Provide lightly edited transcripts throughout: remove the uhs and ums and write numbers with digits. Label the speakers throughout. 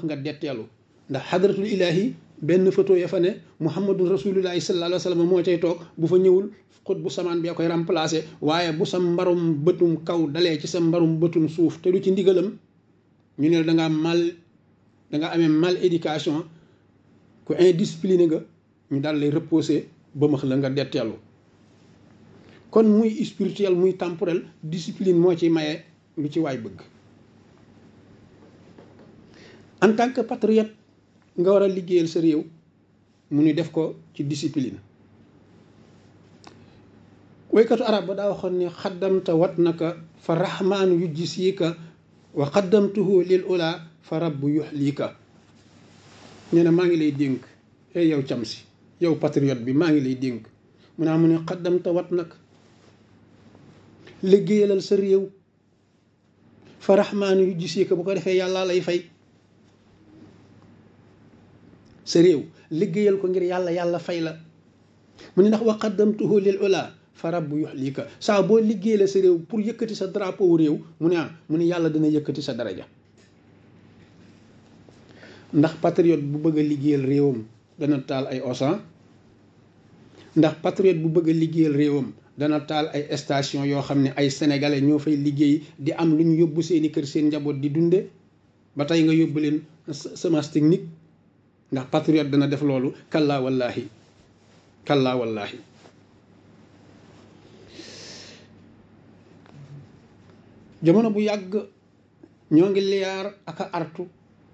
Speaker 1: wax nga detteelu ndax xadratul ilaahi benn photo ya fa ne muhammadun rasulullahi sallallahu alayhi wa sallam moo cay toog bu fa ñëwul xut bu samaan bee koy remplacé waaye bu sa mbarum bëtum kaw dalee ci sa mbarum bëtum suuf te du ci ndigalam ñu ne da nga amee mal éducation ku indiscipliné nga ñu daal lay reposer ba max la nga detteelu kon muy spirituel muy temporel discipline moo ci maye lu ci waay bëgg en tant que patriote nga war a liggéeyal sa réew mu ni def ko ci discipline waykatu arab ba daa waxoon ne xaddamta wat naka fa rahmaanu yujjisiika wa xaddamtuhu lil ula fa rabbu yuxliika nee na maa ngi lay dénk yow cam si yow patriote bi maa ngi lay dénk mu naa mu ne xaddamta wat naka liggéeyalal sa réew fa rahmaanu yujjisiika bu ko defee yàlla lay fay sa réew liggéeyal ko ngir yàlla fay la mu ne ndax wa qaddamtuhu lil ula fa rabbu yuxlika saa boo liggéeyal sa réew pour yëkkati sa drapeau réew mu ne yàlla dina yëkkati sa daraja ndax patriote bu bëgg a liggéeyal réewam dana taal ay Auchan ndax patriote bu bëgg a liggéeyal réewam dana taal ay station yoo xam ne ay sénégalais ñoo fay liggéey di am lu ñu yóbbu seeni kër seen njaboot di dunde ba tey nga yóbbu leen semence technique ndax patriote dana def loolu kallaa wallaahi jamono bu yàgg ñoo ngi liyaar ak a artu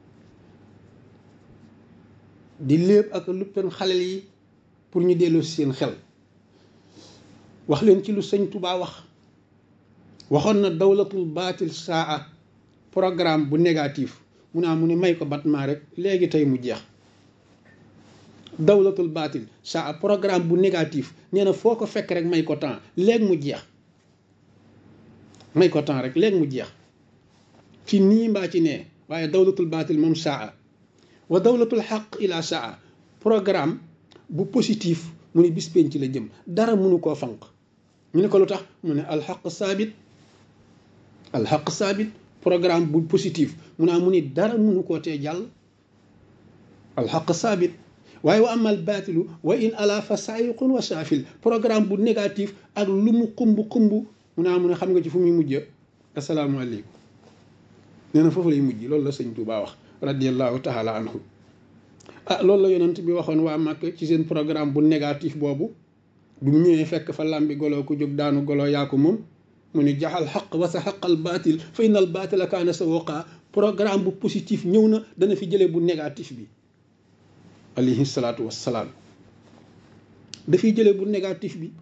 Speaker 1: di léeb ak luppen xalel yi pour ñu dellu seen xel wax leen ci lu sëñ Tuubaa waxoon na dawlatul baatil saa programme bu négatif mu ne may ko batmaa rek léegi tey mu jeex dawlatul baatil saa programme bu négatif nee na foo ko fekk rek may ko temps léegi mu jeex may ko temps rek léegi mu jeex ci nii mbaa ci nee waaye dawlatul baatil moom saa wa dawlatul xaq ila saa programme bu positif mu ne bis penc la jëm dara mënu koo fanq ñu ne ko lu tax mu ne alxaq saabit programme bu positif mu ni dara mënu koo tee jàll alxaq saabit waaye wa amal baatilu wa in ala fa saayiqun wa saafil programme bu négatif ak lu mu xumb mu ne xam nga ci fu muy mujj asalaamaaleykum nee na foofu lay mujj loolu la sëñ Tuubaa wax radiallahu taala anhu loolu la yonent bi waxoon waa Màkka ci seen programme bu négatif boobu bu mu ñëwee fekk fa làmbi golo ku jóg daanu golo yaa ko moom mu ni jaxal xaq wa sa xaqal baatil fa innal baatila kaana sa woqaa programme bu positif ñëw na dana fi jëlee bu négatif bi alayhi salaatu wassalaam dafiy jëlee bu négatif bi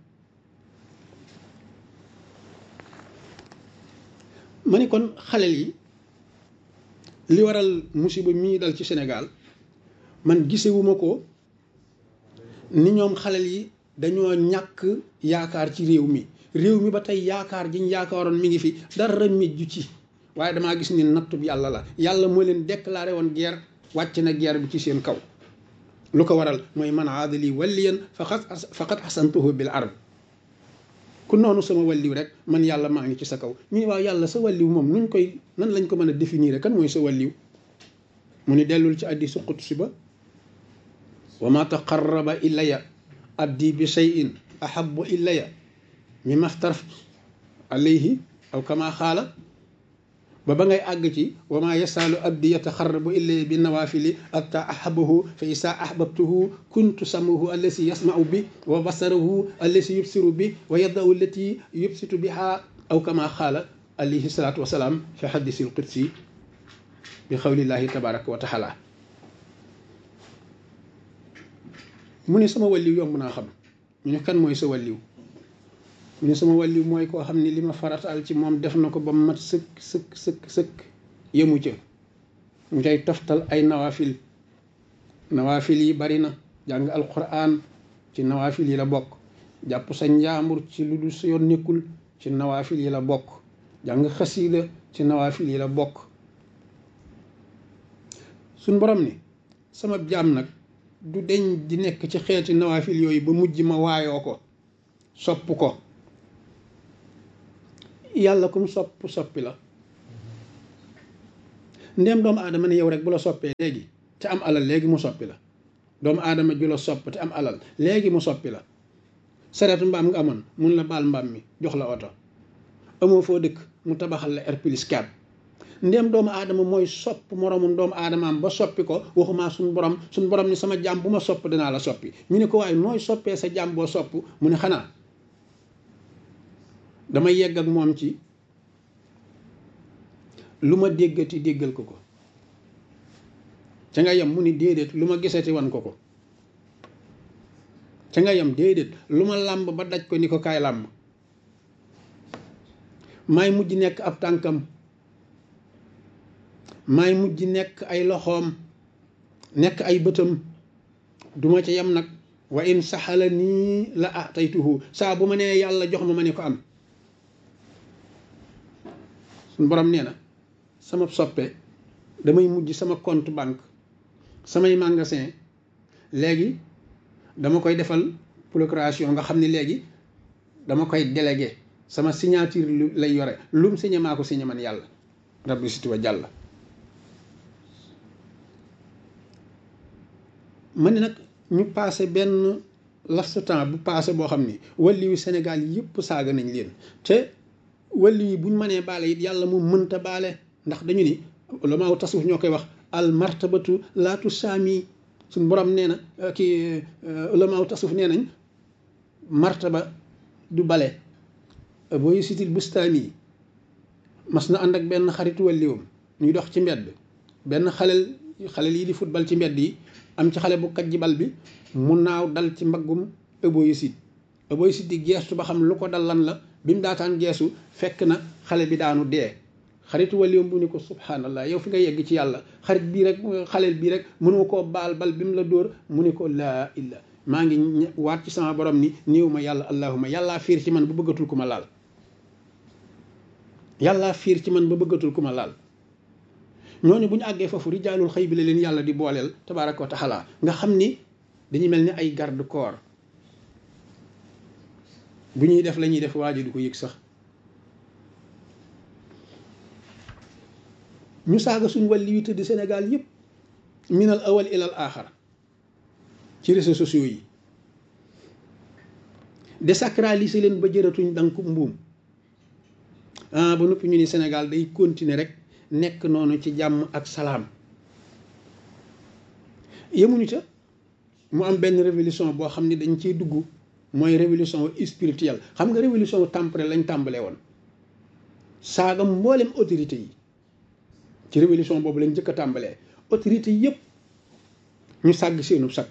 Speaker 1: ma ni kon xalel yi li waral musiba mii dal ci Sénégal man gisewuma ko ni ñoom xalel yi dañoo ñàkk yaakaar ci réew mi ba tey yaakaar jiñ yaakaaroon mi ngi fi dara mejju ci waaye damaa gis ni nattub yàlla la yàlla moo leen déclaré woon guerre wàcc na guerre bi ci seen kaw lu ko waral mooy man aadali waliyan faqad xasantuhu bil ard ku noonu sama walliw rek man yàlla maa ngi ci sa kaw ñu ne waaw yàlla sa walliw moom nan lañ ko mën a définir kan mooy sa walliw mu ni dellul ci hadiisu qudsi ba wa ma taqarraba ilayya abdi bi shay'in ahabbu ilayya mimma aftaraftu alayhi aw kama xaala ba ngay àgg ci wa ma yasaalu abdi yataxarrabu ilayya bi nawaafili hatta ahabahu fa isa ahbabtuhu kuntu samahu allati yasmau bi wa basarahu allati yubsiru bi wa yadahu allati yubsitu biha aw kama xaala alayhi salaatu wasalaam fi hadiisil qudsi bi xawlillahi tabaraka wa taala mu ne sama walliw yomb naa xam ñu ne kan mooy sa walliw mu ne sama walliw mooy koo xam ne li ma farataal ci moom def na ko ba mat sëkk yemu ca mu cay toftal ay nawaafil yi bari na jàng alquran ci nawaafil yi la bokk jàpp sa njaambur ci lu dul sa yoon nekkul ci nawaafil yi la bokk jàng xasiida ci nawaafil yi la bokk suñ borom ni sama jaam nag du deñ di nekk ci xeeti nawaafil yooyu ba mujj ma waayoo ko sopp ko yàlla kum soppi la ndéem doomu aadama ne yow rek bu la soppee léegi te am alal léegi mu soppi la doomu aadama ju la sopp te am alal léegi mu soppi la sareetu mbaam nga amoon mun la baal mbaam mi jox la oto amoo foo dëkk mu tabaxal la R+4 ndéem doomu aadama mooy sopp moroomum doomu aadamaam ba soppi ko waxumaa suñ borom ni sama jaam bu ma sopp dinaa la soppi ñu ne ko waaye nooy soppee sa jaam boo sopp mu ne xanaa dama yegg ak moom ci lu ma déggati déggal ko ko ca nga yem mu ni déedéet lu ma gisati wan ko ko ca nga yem déedéet lu ma làmb ba daj ko ni ko kaay làmb maay mujj nekk ab tànkam maay mujj nekk ay loxoom nekk ay bëtam duma ca yem nag wa in saxala nii la ataytuhu saa bu ma nee yàlla jox ma ne ko am suñ borom nee na sama soppe damay mujj sama compte banque samay magasin léegi dama koy defal procuration nga xam ne léegi dama koy délégué sama signature lay yore lum signé maa ko signé man yàlla rabbi siti wa jàlla ma ne nag ñu passé benn laps temps bu passé boo xam ni wàlli yu Sénégal yëpp saaga nañ leen te wàlli yi buñ mënee baale it yàlla mu mënta baale ndax dañu ni ulamaaw tasawuf ñoo koy wax al martabatu laatu saami suñ borom nee na kii ulamaaw tasawuf nee nañ martaba du bale booy sitil bustaani mas na ànd ak benn xaritu wàlliwam ñuy dox ci mbedd benn xaleel yi di football ci mbedd yi am ci xale bu kajji bal bi mu naaw dal ci mbaggum ëboyisit di geestu ba xam lu ko dal lan la bi mu daataan geesu fekk na xale bi daanu dee xaritu wàlliwam bu ni ko subhanallah yow fi nga yegg ci yàlla xarit bii rek xaleel bii rek mënoo koo baal bal bi mu la dóor mu ni ko laa illa maa ngi waat ci sama borom ni néew ma yàlla allahuma yàllaa fiir ci man ba bëggatul ku ma laal yàllaa fiir ci man ba bëggatul ku ma laal ñooñu bu ñu àggee foofu rijaalul xëy bi la leen yàlla di booleel tabaaraka wa taala nga xam ni dañuy mel ni ay garde corps bu ñuy def la ñuy def waajo du ko yëg sax ñu saaga suñ wàlli yu tëdd Sénégal yëpp minal awal ilal aaxar ci réseaux sociaux yi désacraliser leen ba jëratuñ dank mbuum ba noppi ñu ni Sénégal day continuer rek nekk noonu ci jàmm ak salaam yemuñu ca mu am benn révolution boo xam ni dañ ciy dugg mooy révolution spirituelle xam nga révolution temporelle lañ tàmbalee woon saaga mboolem autorité yi ci révolution boobu lañ njëkk a tàmbalee autorité yëpp ñu sàgg seenu sag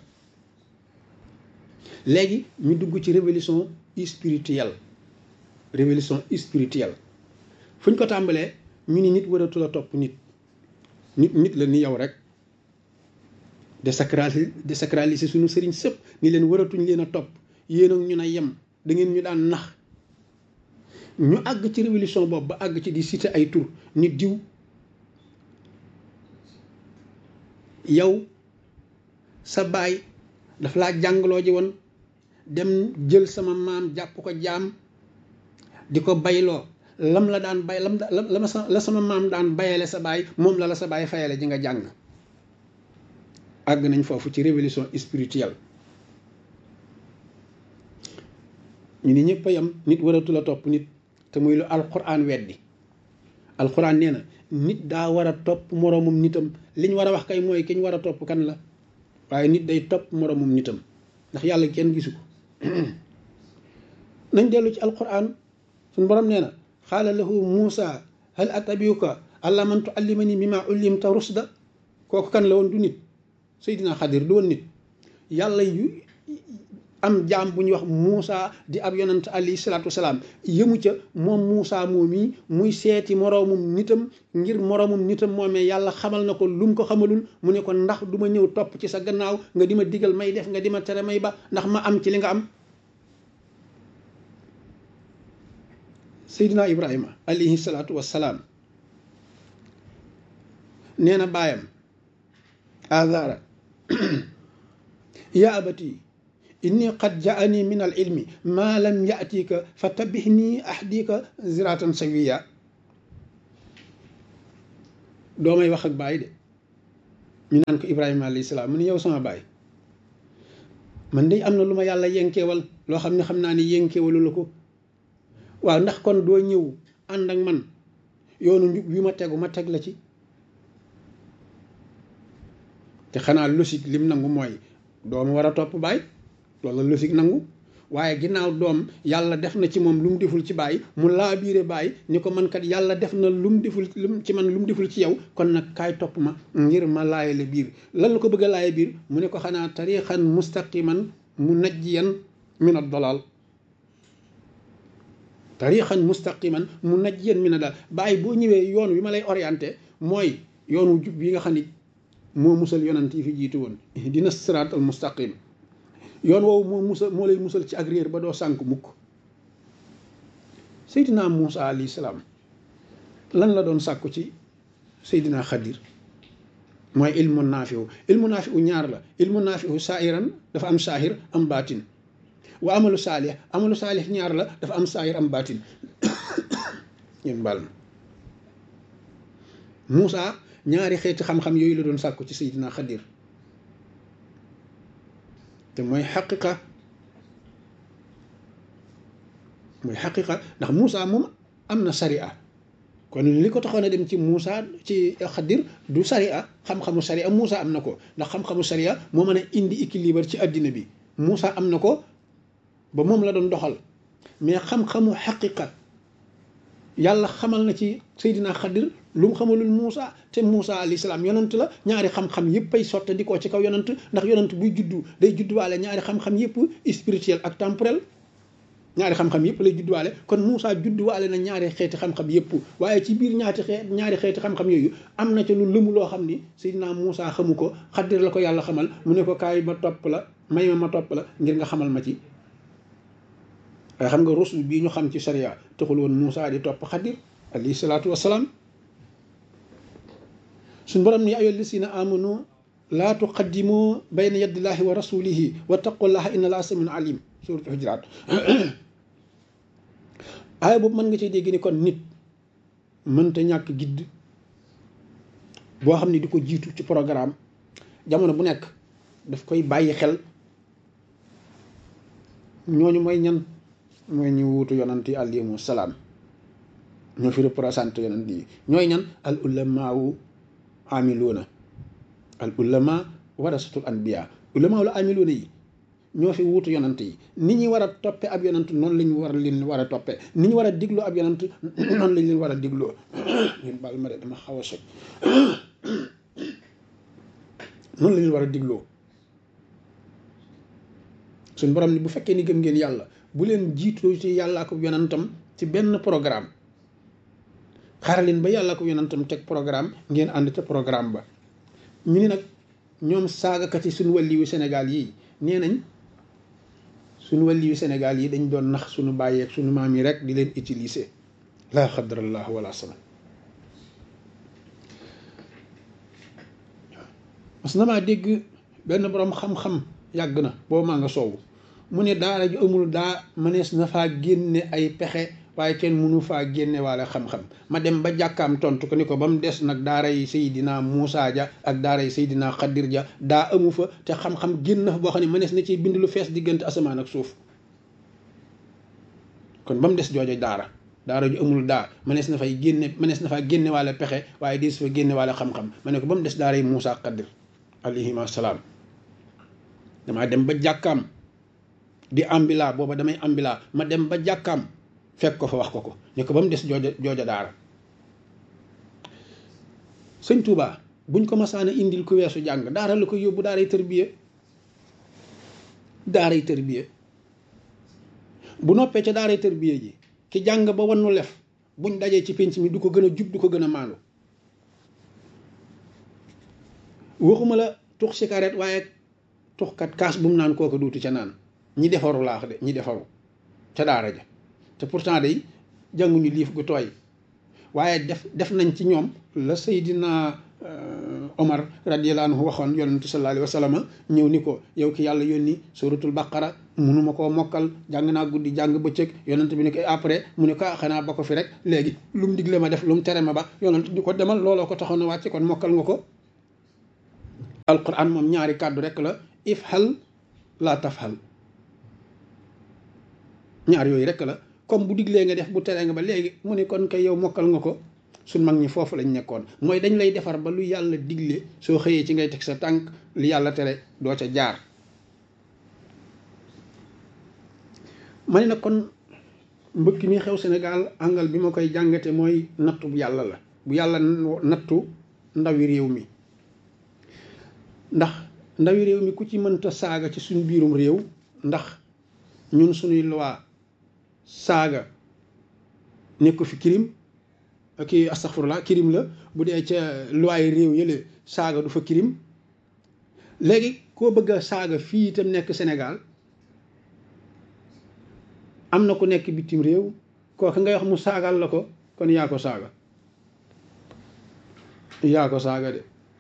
Speaker 1: léegi ñu dugg ci révolution spirituelle fu ñu ko tàmbalee ñu ni nit waratul a topp nit la ni yow rek désacraliser suñu sëriñ sëpp ni leen waratuñ leen a topp yéen ak ñu na yem da ngeen ñu daan nax ñu àgg ci révolution boobu ba àgg ci di citer ay tur nit diw yow sa baay daf laa jàngaloo ji woon dem jël sama maam jàpp ko jaam di ko bayloo lam la daan bay la sama maam daan bayale sa baay moom la sa baay fayale ji nga jàng àgg nañ foofu ci révolution spirituelle ñu ni ñëpp a yam nit waratul a topp nit te muy lu alquran weddi alquran nee na nit daa war a topp moroomum nitam li ñu war a wax kay mooy ki ñu war a topp kan la waaye nit day topp moroomum nitam ndax yàlla kenn gisu ko nañ dellu ci alquran suñu borom nee na xaala lahu Muusa hal atabiuka ala man tuallimani mimma ullimta rusda kooku kan la woon du nit Seydina Xadir du woon nit yàlla yu am jaam bu ñuy wax Muusa di ab yonant alayhi salaatu wasalaam yëmu ca moom Muusa moom yi muy seeti moroomum nitam ngir moroomum nitam moomee yàlla xamal na ko lu mu ko xamalul mu ne ko ndax du ma ñëw topp ci sa gannaaw nga di ma digal may def nga di ma tere may ba ndax ma am ci li nga am Seydina Ibrahima alayhi salaatu wasalaam nee na baayam azara ya abati inni qad jaani min al ilmi ma lam yatika fatabihni ahdika ziratan sawiya doomay wax ak baay de ñu naan ko Ibrahima alayhi salaam mu ne yow sama baay man de am na lu ma yàlla yenkeewal loo xam ne xam naa ni yenkeewalu la ko waaw ndax kon doo ñëw ànd ak man yoonu njub wi ma tegu ma teg la ci. te xanaa logique lim nangu mooy doom war a topp baay loolu la logique nangu waaye ginnaaw doom yàlla def na ci moom lu mu deful ci baay mu laabiire baay ni ko man kat yàlla def na lu mu deful ci man lu mu deful ci yow kon nag kaay topp ma ngir ma laayale biir lan la ko bëgg a laaye biir mu ne ko xanaa tariixan mustaqiman munajjiyan min ad-dalal tariixan mustaqiman munajjiyan min ad-dalal baay boo ñëwee yoon wi ma lay orienté mooy yoonu jub yi nga xam ni moo musal yonant yi fi jiitu woon dina siraat al mustaqim yoon woowu moo lay musal ci ak réer ba doo sànk mukk. Seydina Muusa alayhi salaam lan la doon sàkku ci Seydina Xadir mooy ilmu naafiu ñaar la ilmu naafiu saahiran dafa am saahir am baatin wa amalu saalih ñaar la dafa am saahir am baatin ñun baal ma Muusa ñaari xeeti xam-xam yooyu la doon sàkku ci Seydina Xadir te mooy xaqiqa ndax Moussa moom am na sariya kon li ko taxoon a dem ci Moussa ci Xadir du sariya xam-xamu sariya Moussa am na ko ndax xam-xamu sariya moo mën a indi équilibre ci àddina bi Moussa am na ko ba moom la doon doxal mais xam-xamu xaqiqa yàlla xamal na ci Seydina Xadir lu mu xamalul Moussa te Moussa alayhi salaam yonant la ñaari xam-xam yëpp ay sotte di ko ci kaw yonant ndax yonant buy juddu day judduwaale ñaari xam-xam yëpp spirituel ak temporel ñaari xam-xam yëpp lay judduwaale kon Moussa judduwaale na ñaari xeeti xam-xam yëpp waaye ci biir ñaari xeeti xam-xam yooyu am na ca lu lëmu loo xam ni Seydina Moussa xamu ko Xadir la ko yàlla xamal mu ne ko kaay ma topp la may ma topp la ngir nga xamal ma ci waaye xam nga rusul bii ñu xam ci sharia taxul woon Moussa di topp Xadir alayhi salaatu wasalaam suñ borom ni yaa ayyuha llazina amanu laa tuqaddimu bayna yadillahi wa rasulihi wa taqullaha inna allaha samiun alim suuratul Hujuraat aaya boobu mën nga ciy dégg ni kon nit mënta ñàkk gidd boo xam ne di ko jiitu ci programme jamono bu nekk daf koy bàyyi xel ñooñu mooy ñan mooy ñu wuutu yonant yi alayhimu salaam ñoo fi représenté yonant yi ñooy ñan al ulamaawu amiluuna al ulama warasatul anbiya ulama la amiluuna yi ñoo fi wuutu yonant yi ni ñu war a toppe ab yonant noonu la ñu war leen war a toppe ni ñu war a digloo ab yonant noonu lañ leen war a digloo ñun baal ma de dama xaw a soj noonu la ñu war a digloo suñ borom ni bu fekkee ni gëm ngeen yàlla bu leen jiitoo ci yàlla ak yonantam ci benn programme xaaral leen ba yàlla ko yonantam teg programme ngeen ànd ca programme ba ñu ni nag ñoom saagakat yi suñu wàlli yu Sénégal yii nee nañ suñu wàlli yu Sénégal yi dañ doon nax suñu bàyyeeg suñu maam yi rek di leen utiliser laa xadrallah wala sama mas na maa dégg benn borom xam-xam yàgg na boobu maa nga soowu mu ne daara ju amul daa mënees na faa génne ay pexe waaye kenn mënu faa génne waale xam-xam ma dem ba jàkkaam tontu ko ni ko ba mu des nag daara yi Seydina Moussa ja ak daara yi Seydina Xadir ja daa amu fa te xam-xam génn na fa boo xam ne mënees na ci bind lu fees diggante asamaan ak suuf kon ba mu des joojo daara ju amul daa mënees na faa génne waale pexe waaye des fa génne waale xam-xam ma ne ko ba mu des daara yi Moussa ak Xadir alayhima salaam damaa dem ba jàkkaam di ambila booba damay ambila ma dem ba jàkkaam fekk ko fa wax ko ne ko ba mu des jooja daara sëñ Touba buñ ko masaana indil ku weesu jàng daara la ko yóbbu daaray tërbiye bu noppee ca daaray tërbiye ji ki jàng ba wannu lef buñ dajee ci penc mi du ko gën a jub du ko gën a maandu waxuma la tux cigarette waaye tuxkat kaas bu mu naan kooku duutu ca naan ñi defaru laax de ñi defaru ca daara ja te pourtant day jànguñu liif gu tooy waaye def nañ ci ñoom la Seydina Omar radiyallahu anhu waxoon yonentu sallallahu alayhi wa sallam ñëw ni ko yow ki yàlla yónni suratul baqara munuma koo mokkal jàng naa guddi jàng bëccëg yonent bi ni ko après mu ne ko xanaa ba ko fi rek léegi lu mu digle ma def lu mu tere ma ba yonent di ko demal looloo ko taxoon a wàcce kon mokkal nga ko. alquran moom ñaari kàddu rek la ifhal laa tafhal ñaar yooyu rek la comme bu diglee nga def bu teree nga ba léegi mu ne kon kay yow mokkal nga ko. suñ mag ñi foofu lañ nekkoon mooy dañ lay defar ba lu yàlla digle soo xëyee ci ngay teg sa tànk li yàlla tere doo ca jaar. ma ne nag kon mbëkk mi xew Sénégal angal bi ma koy jàngate mooy nattu bu yàlla la bu yàlla nattu ndawi réew mi ndax ndawi réew mi ku ci mënta saaga ci suñ biirum réew ndax ñun suñuy loi saaga nekku fi crime kii astaghfirullah crime la bu dee ca loi réew yële saaga du fa crime léegi koo bëgg a saaga fii itam nekk Sénégal am na ku nekk bitim réew kooku ngay wax mu saagal la ko kon yaa ko saaga de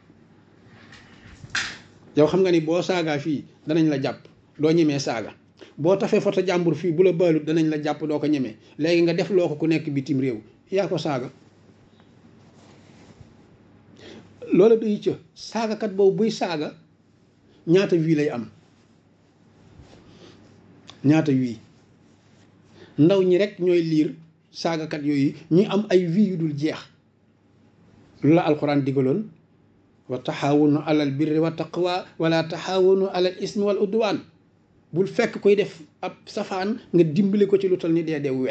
Speaker 1: yow xam nga ni boo saagaa fii danañ la jàpp doo ñemee saaga boo tafee foto jàmbur fii bu la baalut danañ la jàpp doo ko ñemee léegi nga def loo ko ku nekk bitim réew yaa ko saaga. loola doy ca saagakat boobu buy saaga ñaata wii lay am ñaata wii ndaw ñi rek ñooy liir saagakat yooyu ñi am ay wii yu dul jeex lu la alquran digaloon wa taxaawunu alal birri wa taqwa wala taxaawunu alal ismi wal udwaan bul fekk koy def ab safaan nga dimbali ko ci lu tal ni dee we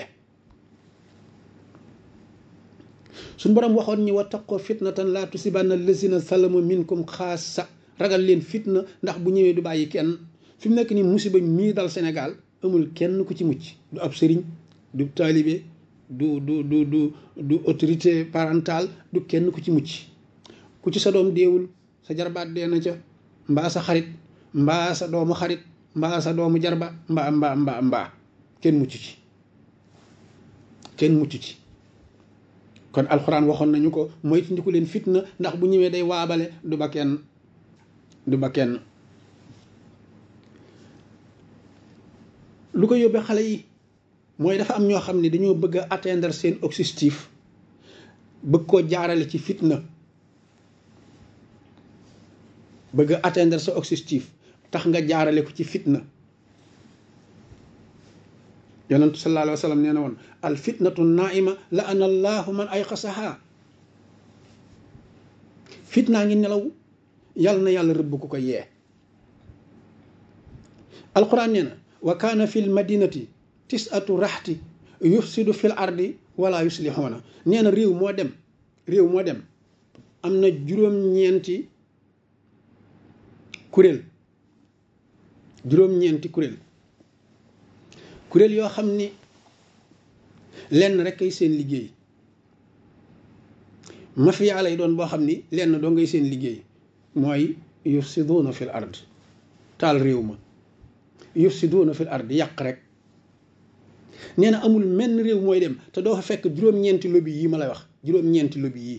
Speaker 1: suñ borom waxoon ñi wa taqoo fitnatan laa tusibanna lazina salamu minkum xaasa ragal leen fitna ndax bu ñëwee du bàyyi kenn fi mu nekk ni musiba mii dal Sénégal amul kenn ku ci mucc du ab sëriñ du taalibe du autorité parentale du kenn ku ci mucc ku ci sa doom deewul sa jarbaat dee na ca mbaa sa xarit mbaa sa doomu xarit mbaa sa doomu jarba mbaa kenn mucc ci kon alxuraan waxoon nañu ko moytandiku leen fitna ndax bu ñëwee day waabale du ba kenn lu ko yóbbee xale yi mooy dafa am ñoo xam ne dañoo bëgg a atteindre seen objectif bëgg koo jaarale ci fitna bëgg a atteindre sa objectif tax nga jaarale ko ci fitna yonentu sallallahu alayhi wa sallam nee na woon al fitnatu naima la ana allahu man ay xasaha fitnaa ngi nelaw yàlla na yàlla rëbb ku ko yee alquran nee na wa kaana fi l madinati tisatu raxti yufsidu fi l ardi wala yuslixuuna nee na réew moo dem am na juróom-ñeenti kuréel yoo xam ni lenn rek ay seen liggéey mafia lay doon boo xam ni lenn doo ngay seen liggéey mooy yufsiduuna fil ard taal réew ma yufsiduuna fil ard yàq rek nee na amul menn réew mooy dem te doo fa fekk juróom-ñeenti lobby yi ma lay wax juróom-ñeenti lobby yi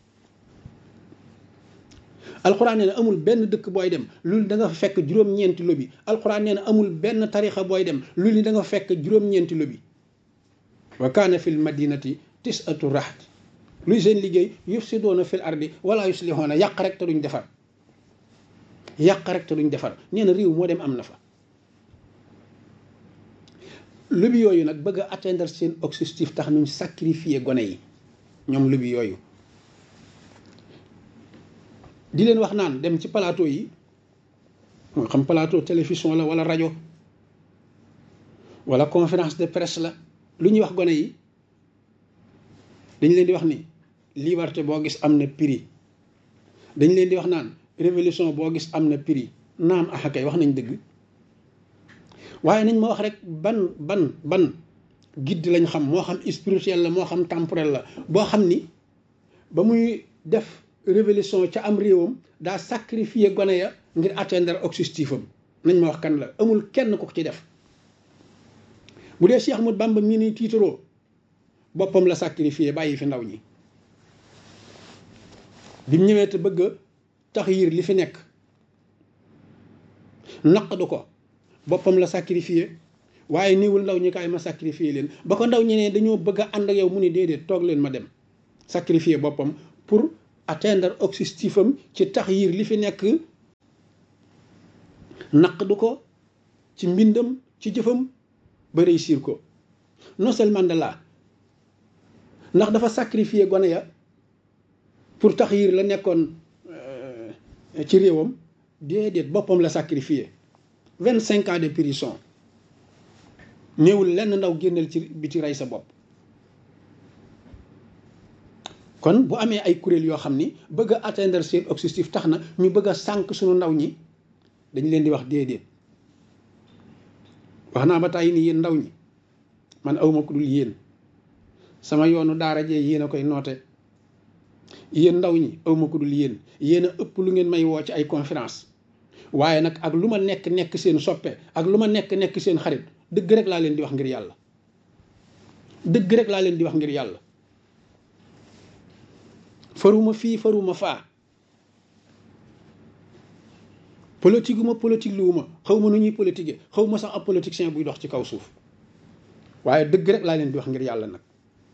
Speaker 1: alxuraan nee na amul benn dëkk booy dem loolu da nga fa fekk juróom-ñeenti lobby alxuraan nee na amul benn tarixa booy dem loolu da nga fa fekk juróom-ñeenti lobby wa kaana fil madinati tisatu raxt luy seen liggéey yufsiduuna fil ardi wala yuslixuuna yàq rek te duñ defar nee na réew moo dem am na fa lobby yooyu nag bëgg a atteindre seen objectif tax nuñ sacrifier gone yi ñoom lobby yooyu di leen wax naan dem ci plateau yi moo xam plateau télévision la wala rajo wala conférence de presse la lu ñuy wax gone yi dañ leen di wax ni liberté boo gis am na prix dañ leen di wax naan révolution boo gis am na prix naam axakay wax nañ dëgg waaye nañ ma wax rek ban guide lañ xam moo xam spirituel la moo xam temporel la boo xam ni ba muy def révolution ca am réewam daa sacrifier gone ya ngir atteindre objectif am nañ ma wax kan la amul kenn ko ci def bu dee Cheikh Ahmadou Bamba mii ni tiitaroo boppam la sacrifier bàyyi fi ndaw ñi bi mu ñëwee te bëgg taxyir li fi nekk naqdu ko boppam la sacrifié waaye niwul ndaw ñi kaay ma sacrifié leen ba ko ndaw ñi ne dañoo bëgg a ànd ak yow mu ni déedéet toog leen ma dem sacrifié boppam pour atteindre objectif am ci taxyir li fi nekk naq du ko ci mbindam ci jëfam ba réussir ko. Nelson Mandela ndax dafa sacrifié gone ya pour taxyir la nekkoon ci réewam déedéet boppam la sacrifié 25 ans de prison néewul lenn ndaw génnal ci biti rey sa bopp. kon bu amee ay kuréel yoo xam ni bëgg a atteindre seen objectif tax na ñu bëgg a sànq suñu ndaw ñi dañ leen di wax déedéet. wax naa ba tàyyi ni yéen ndaw ñi man awma ku dul yéen sama yoonu daara jee yéen a koy noote yéen ndaw ñi awma ku dul yéen yéen a ëpp lu ngeen may woo ci ay conférence waaye nag ak lu ma nekk seen soppe ak lu ma nekk seen xarit dëgg rek laa leen di wax ngir yàlla dëgg rek laa leen di wax ngir yàlla faruma fii faruma faa politique uma politique luuma xaw ma nu ñuy politique xaw ma sax ab politicien buy dox ci kaw suuf waaye dëgg rek laa leen di wax ngir yàlla nag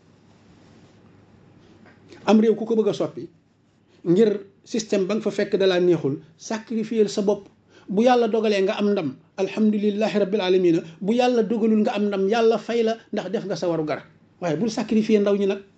Speaker 1: am réew ku ko bëgg a soppi ngir système ba nga fa fekk dalaa neexul sacrifier sa bopp bu yàlla dogalee nga am ndam alhamdulillahi rabbil alamina bu yàlla dogalul nga am ndam yàlla fay la ndax def nga sa waru gar waaye bul sacrifier ndaw ñi nag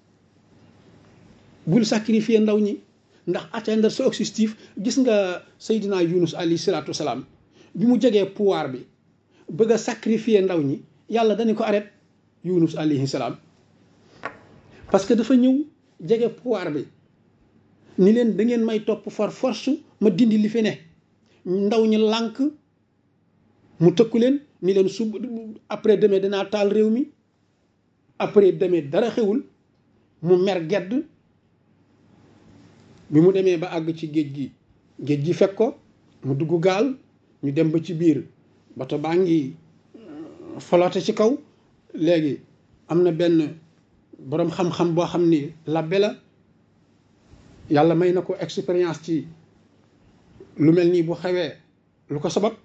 Speaker 1: bul sacrifier ndaw ñi ndax atteindre sa objectif. gis nga Seydina Yunus alayhi salaatu wasalaam bi mu jegee pouvoir bi bëgg a sacrifier ndaw ñi yàlla dañu ko arrêté Yunus alayhi salaam parce que dafa ñëw jege pouvoir bi ni leen da ngeen may topp for force ma dindi li fi ne ndaw ñi lànk mu tëkku leen ni leen sub après demain dinaa taal réew mi après demain dara xewul mu mer gedd bi mu demee ba àgg ci géej gi fekk ko mu dugg gaal ñu dem ba ci biir bato baa ngi flotte ci kaw léegi am na benn boroom xam-xam boo xam ni labbe la yàlla may na ko expérience ci lu mel nii bu xewee lu ko sabab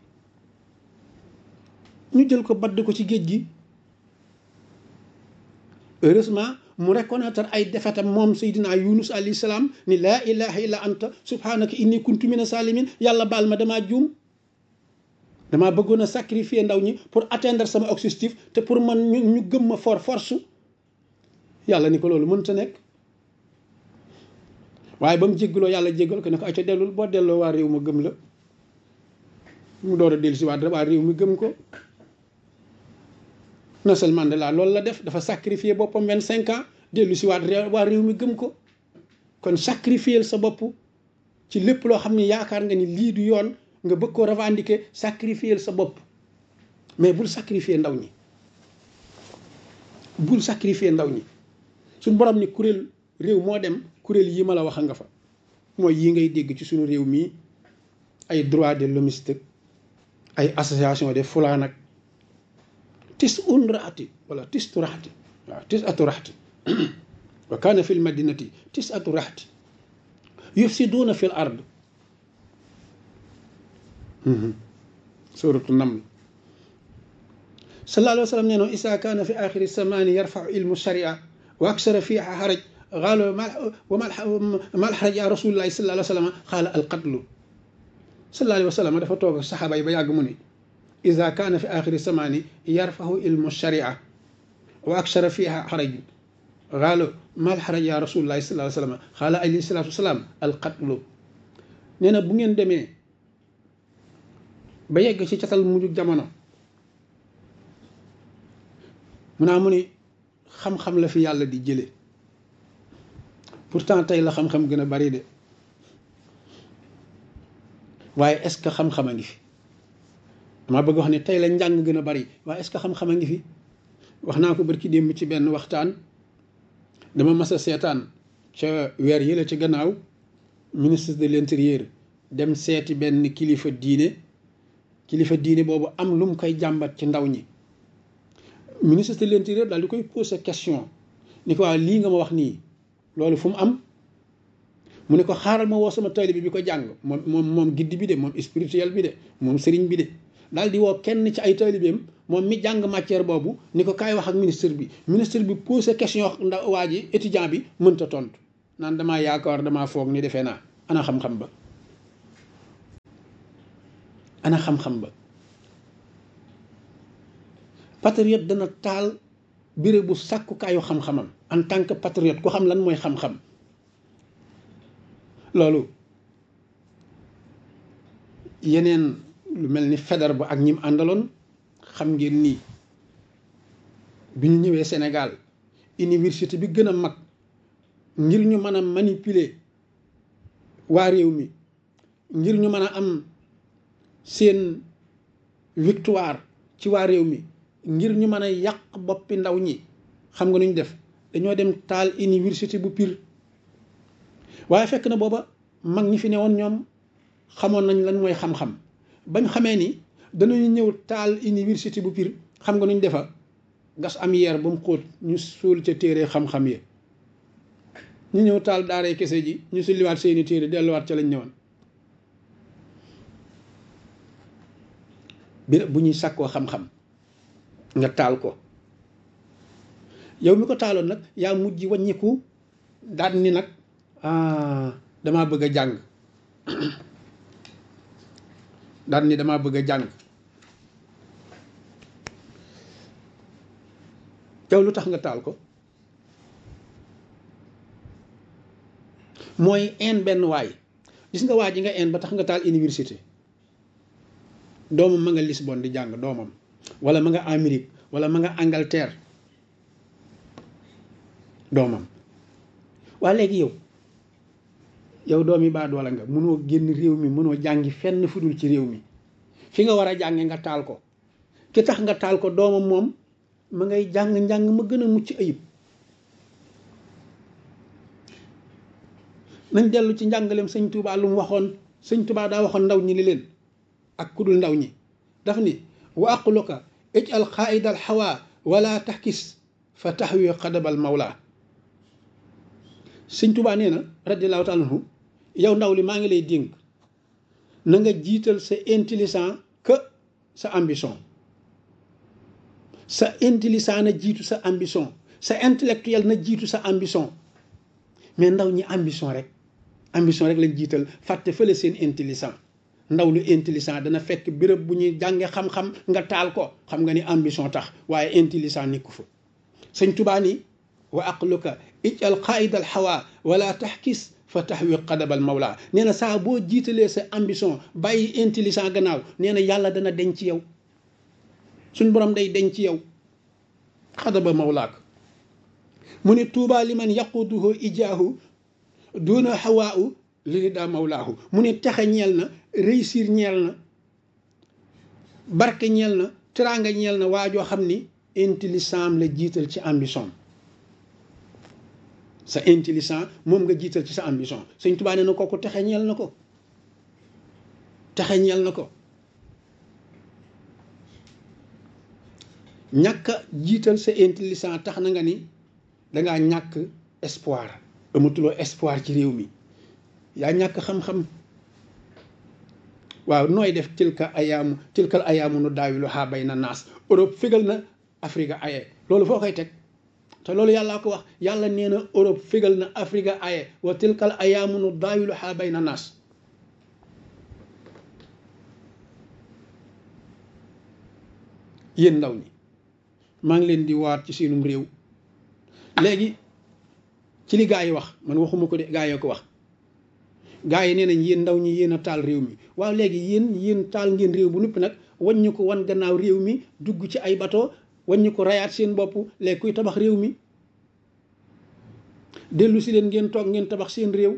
Speaker 1: ñu jël ko badd ko ci géej gi heureusement mu reconnaître ay defetam moom Seydina Yunus alayhi salaam ni laa ilaha illa anta subhanaka inni kuntu mina salimin yàlla baal ma damaa juum damaa bëggoon a sacrifier ndaw ñi pour atteindre sama objectif te pour man ñu gëm ma force yàlla ni ko loolu mënta nekk waaye ba mu jéggaloo yàlla jéggal ko ne ko ay ca dellul boo delloo waa réew ma gëm la mu door a dellu si waa réew mi gëm ko. Nelson Mandela loolu la def dafa sacrifier boppam 25 ans dellu si waa réew mi gëm ko kon sacrifier sa bopp ci lépp loo xam ne yaakaar nga ni lii du yoon nga bëgg koo revendiquer sacrifier sa bopp mais bul sacrifier ndaw ñi bul sacrifier ndaw ñi suñ borom ni kuréel réew moo dem kuréel yi ma la wax nga fa mooy yi ngay dégg ci suñu réew mii ay droits de l'hommiste ay association de fulaan ak tis un raati wala tis tu raxti waaw tis atu raxti wa kaana fi l madinati tis atu raxti yufsiduuna fi l ard suratu naml sallallahu alayhi wa sallam nee no isa kaana fi axiri samani yarfau ilmu sharia wa aksara fiha xaraj qaalo ma alxaraj ya rasulillahi sallallahu alayhi wa sallam qaala alqatlu sallallahu alayhi wa sallam dafa toog saxaaba yi ba yàgg mu ni ida kaana fi axiri samani yarfahu ilmu sharia wa aksara fiha xaraj qaalo ma alxaraj ya rasulillahi sallallahu alayhi wa sallam qaala alayhi salatu wasalaam alqatlu nee na bu ngeen demee ba yegg ci catal mujj jamono mu naa mu ni xam-xam la fi yàlla di jële pourtant tey la xam-xam gën a bari de waaye est-ce que xam-xam a ngi fi dama bëgg wax ne tey la njàng gën a bari waaye est-ce que xam-xam a ngi fi wax naa ko barki démb ci benn waxtaan dama mas a seetaan ca weer yi la ci gannaaw ministre de l'intérieur dem seeti benn kilifa diine boobu am lu mu koy jàmbat ci ndaw ñi ministre de l'intérieur daal di koy poser question ni ko waaw lii nga ma wax nii loolu fu mu am mu ne ko xaaral ma woo sama taalibe bi ko jàng moom giddi bi de moom spirituel bi de moom sëriñ bi de daal di woo kenn ci ay taalibeem moom mi jàng matière boobu ni ko kaay wax ak ministre bi posé question ndax waa ji étudiant bi mënta tontu naan damaa yaakaar damaa foog ni defee naa ana xam-xam ba ana xam-xam ba. patriote dana taal béréb bu sàkkukaayu xam-xamam en tant que patriote ku xam lan mooy xam-xam loolu yeneen lu mel ni Faidherbe ak ñim àndaloon xam ngeen nii bi ñu ñëwee Sénégal université bi gën a mag ngir ñu mën a manipuler waa réew mi ngir ñu mën a am seen victoire ci waa réew mi ngir ñu mën a yàq boppi ndaw ñi xam nga nu ñu def dañoo dem taal université bu Pire waaye fekk na booba mag ñi fi newoon ñoom xamoon nañ lan mooy xam-xam bañ xamee ni danañu ñëw taal université bu Pire xam nga nu ñu defa gas am yeer ba mu xóot ñu suul ca téere xam-xam yi ñu ñëw taal daaree kese ji ñu sulliwaat seeni téere delluwaat ca lañ ñëwoon bi bu ñuy sàkkoo xam-xam nga taal ko yow mi ko taaloon nag yaa mujj wàññiku daal ni nag damaa bëgg a jàng daal ni damaa bëgg a jàng yow lu tax nga taal ko mooy een benn waay gis nga waa ji nga een ba tax nga taal université doomam ma nga Lisbonne di jàng doomam wala ma nga Amérique wala ma nga Angleterre doomam waa léegi yow doomi baa doola nga mënoo génn réew mi mënoo jàngi fenn fudul ci réew mi fi nga war a jànge nga taal ko ki tax nga taal ko doomam moom ma ngay jàng-njàng ma gën a mucc ayib nañ dellu ci njàngaleem sëñ Touba lu mu waxoon sëñ Touba daa waxoon ndaw ñi li leen ak kudul ndaw ñi daf ni wa aqluka ij'al qaa'idal hawa wala tahkis fa tahwi qadabal mawla sëñ Touba nee na radiyallahu ta'ala anhu yow ndaw li maa ngi lay dénk na nga jiital sa intelligent que sa ambition sa intelligent na jiitu sa ambition sa intellectuel na jiitu sa ambition mais ndaw ñi ambition rek lañ jiital fàtte fële seen intelligent ndaw lu intelligent dana fekk béréb bu ñuy jànge xam-xam nga taal ko xam nga ni ambition tax waaye intelligent nekku fa sëñ Tuubaa ni wa aqluka ij'al qaa'idal hawa wala tahkis fa tahwi qadabal mawla nee na saa boo jiitalee sa ambition bàyyi intelligent gannaaw nee na yàlla dana denc ci yow suñ borom day denc ci yow xadaba mawlaak mu ne tuubaa li man yaquduhu ijaahu duna hawaau li daa mawlaahu mu ne texe ñeel na réussir ñeel na barke ñeel na teraanga ñeel na waajoo xam ni intelligent la jiital ci ambition sa intelligent moom nga jiital ci sa ambition sëñ Tuubaa nee na kooku texe ñeel na ko texe ñeel na ko ñàkk a jiital sa intelligent tax na nga ni dangaa ñàkk espoir amatuloo espoir ci réew mi yaa ñàkk xam-xam waaw nooy def tilkal ayaamu nu daawiluhaa bayna naas Europe fégal na Afrique aye loolu foo koy teg te loolu yàllaa ko wax yàlla nee na Europe fégal na Afrique aye wa tilkal ayaamu nu daawiluhaa bayna naas yéen ndaw ñi maa ngi leen di waat ci seenum réew léegi ci li gaa yi wax man waxuma ko de gaa yi ko wax gaa yi nee nañ yéen ndaw ñi yéen a taal réew mi waaw léegi yéen taal ngeen réew bu noppi nag waññu ko wan gannaaw réew mi dugg ci ay bato waññu ko rayaat seen bopp léegi kuy tabax réew mi dellu si leen ngeen toog ngeen tabax seen réew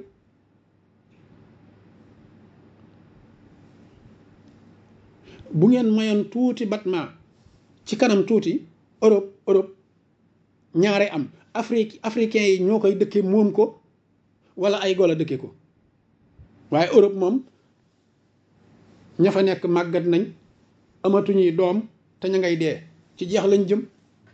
Speaker 1: bu ngeen mayoon tuuti batma ci kanam tuuti Europe ñaare am africain yi ñoo koy dëkke moom ko wala ay golo dëkke ko waaye Europe moom ña fa nekk màggat nañ amatuñuy doom te ña ngay dee ci jeex lañ jëm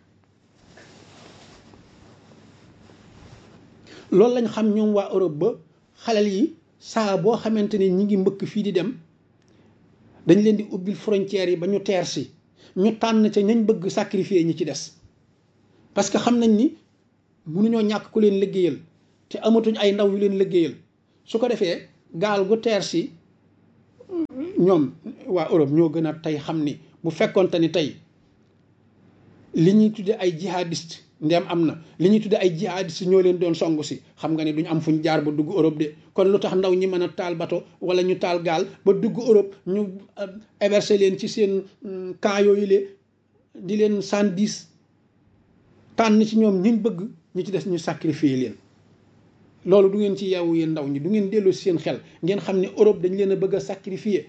Speaker 1: loolu lañ xam ñoom waa Europe ba xalel yi saa boo xamante ni ñi ngi mbëkk fii di dem dañ leen di ubbil frontières yi ba ñu teer si ñu tànn ca ñañ bëgg sacrifier ñi ci des parce que xam nañ ni mënuñoo ñàkk ku leen liggéeyal te amatuñ ay ndaw yu leen liggéeyal su ko defee gaal gu teer si ñoom waa Europe ñoo gën a tey xam ni bu fekkoonte ni tey li ñuy tudde ay jihadiste ndem am na li ñuy tudde ay jihadiste ñoo leen doon songu si xam nga ne duñ am fuñ jaar ba dugg Europe de kon lu tax ndaw ñi mën a taal bato wala ñu taal gaal ba dugg Europe ñu héberger leen ci seen camp yooyu le di leen sandis tànn ci ñoom ñiñ bëgg ñi ci des ñu sacrifier leen loolu du ngeen ci yeewu yéen ndaw ñi du ngeen delloo si seen xel ngeen xam ne Europe dañ leen a bëgg a sacrifier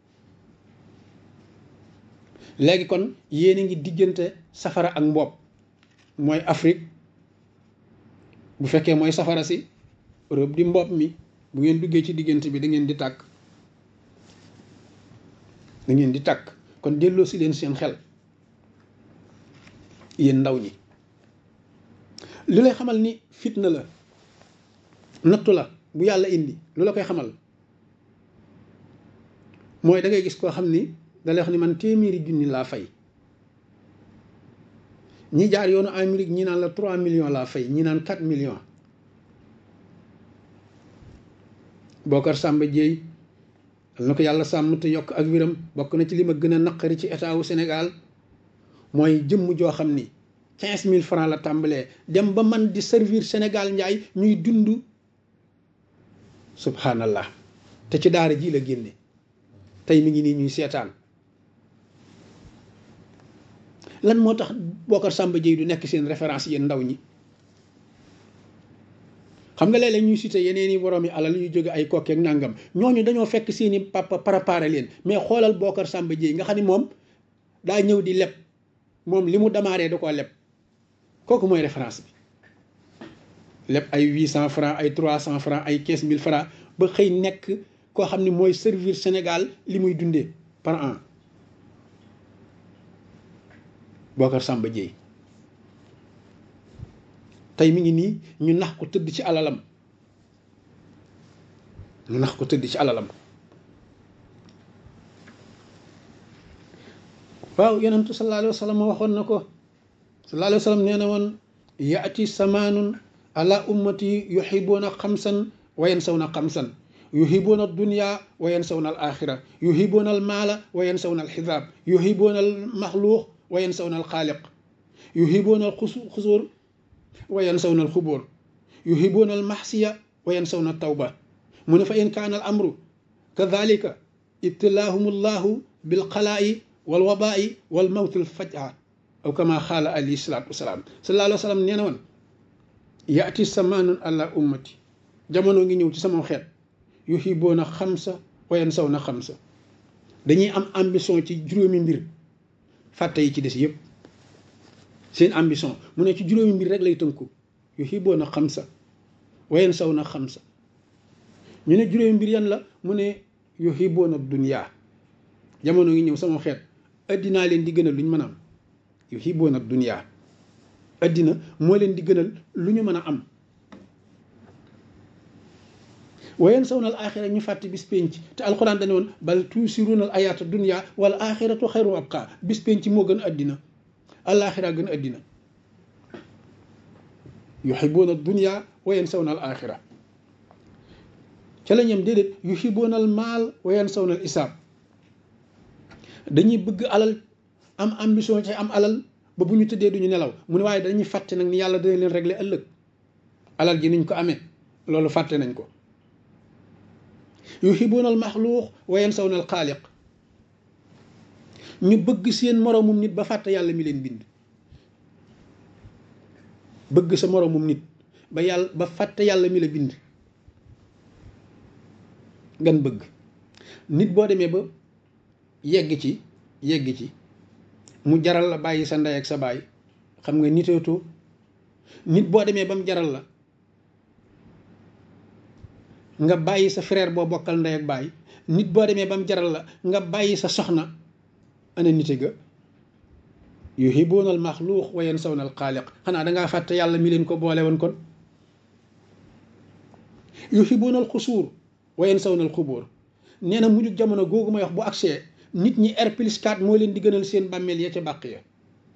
Speaker 1: léegi kon yéen a ngi diggante safara ak mboob mooy Afrique bu fekkee mooy safara si Europe di mboob mi bu ngeen duggee ci diggante bi da ngeen di tàkk da ngeen di tàkk kon delloo si leen seen xel yéen ndaw ñi li lay xamal ni fitna la nattu la bu yàlla indi lu la koy xamal mooy da ngay gis koo xam ni da lay wax ni man téeméeri junni laa fay ñi jaar yoonu Amérique ñi naan la 3 millions laa fay ñi naan 4 millions Bocar Samba Dièye na ko yàlla sàmm te yokk ak wiram bokk na ci li ma gën a naqari ci état wu Sénégal mooy jëmm joo xam ni 15 000 francs la tàmbalee dem ba man di servir Sénégal njaay ñuy dund subhanallah te ci daara ji la génne tey mi ngi nii ñuy seetaan lan moo tax Bocar Samba Dièye du nekk seen référence yéen ndaw ñi xam nga léeg-léeg ñuy cité yeneen i borom yi alal yu jóge ay kokkeek nangam ñooñu dañoo fekk seeni papa préparé leen mais xoolal Bocar Samba Dièye nga xam ni moom daa ñëw di leb moom li mu démarré da koo leb kooku mooy référence bi leb ay 800 francs ay 300 francs ay 15 000 francs ba xëy nekk koo xam ni mooy servir Sénégal li muy dundee par an Bocar Samba Dièye tey mi ngi nii ñu nax ko tëdd ci alalam ñu nax ko tëdd ci alalam waaw yonentu sallallahu alayhi wa sallam waxoon na ko sallallahu alayhi wa sallam nee na woon yaati samaanun ala ummati yuhibuuna xamsan wa yansawna xamsan yuhibuuna dunya wa yansawna al axira yuhibuuna al maala wa yansawna al xisaab yuhibuuna al maxluuq wa yansawna al xaaliq yuhibuuna al xusuur wa yansawna al xubóor yuhibuuna al maxsiya wa yansawna al tawba mu ne fa in kaana al amru kadalika ibtilaahum allahu bil xalaa'i wal wabaa'i wal mawtil fajaa aw kama xaala alayhi salaatu wasalaam sallallahu alayhi wa sallam nee na woon yaati samaanun ala ummati jamono ngi ñëw ci sama xeet yuhibuuna xamsa wa yansawna xamsa dañuy am ambition ci juróomi mbir fàtte yi ci des yëpp seen ambition mu ne ci juróomi mbir rek lay tënku yuhibuuna xamsa wa yansawna xamsa ñu ne juróomi mbir yan la mu ne yuhibuuna dunya jamono ngi ñëw sama xeet addinaa leen di gënal lu ñu mën a am yuhibuuna dunya addina moo leen di gënal lu ñu mën a am wa yansawna al axira ñu fàtte bis penc te alxuraan dañu woon bal tuusiruuna al ayaata dunya wal axiratu xayru abqa bis penc moo gën addina alaxira gën addina yuhibuuna dunya wa yansawna al axira ca la ñam déedéet yuhibuuna al maal wa yansawna al isaab dañuy bëgg alal am ambition ci am alal ba bu ñu tëddee duñu nelaw mu ne waaye dañuy fàtte nag ni yàlla dana leen régler ëllëg alal ji niñ ko amee loolu fàtte nañ ko yuhibuuna al maxluuq wa yansawna al xaaliq ñu bëgg seen moroomum nit ba fàtte yàlla mi leen bind bëgg sa moroomum nit ba fàtte yàlla mi la bind gan bëgg nit boo demee ba yegg ci mu jaral la bàyyi sa ndey ak sa baay xam nga niteetoo nit boo demee ba mu jaral la nga bàyyi sa frère boo bokkal ndey ak baay nit boo demee ba mu jaral la nga bàyyi sa soxna ana nite ga yuhibuuna al maxluuq wa yansawna al xaaliq xanaa dangaa fàtte yàlla mi leen ko boole woon kon yuhibuuna al xusuur wa yansawna al xubóor nee na mujj jamono googu may wax bu agsee nit ñi R+4 moo leen di gënal seen bàmmeel ya ca bàq ya.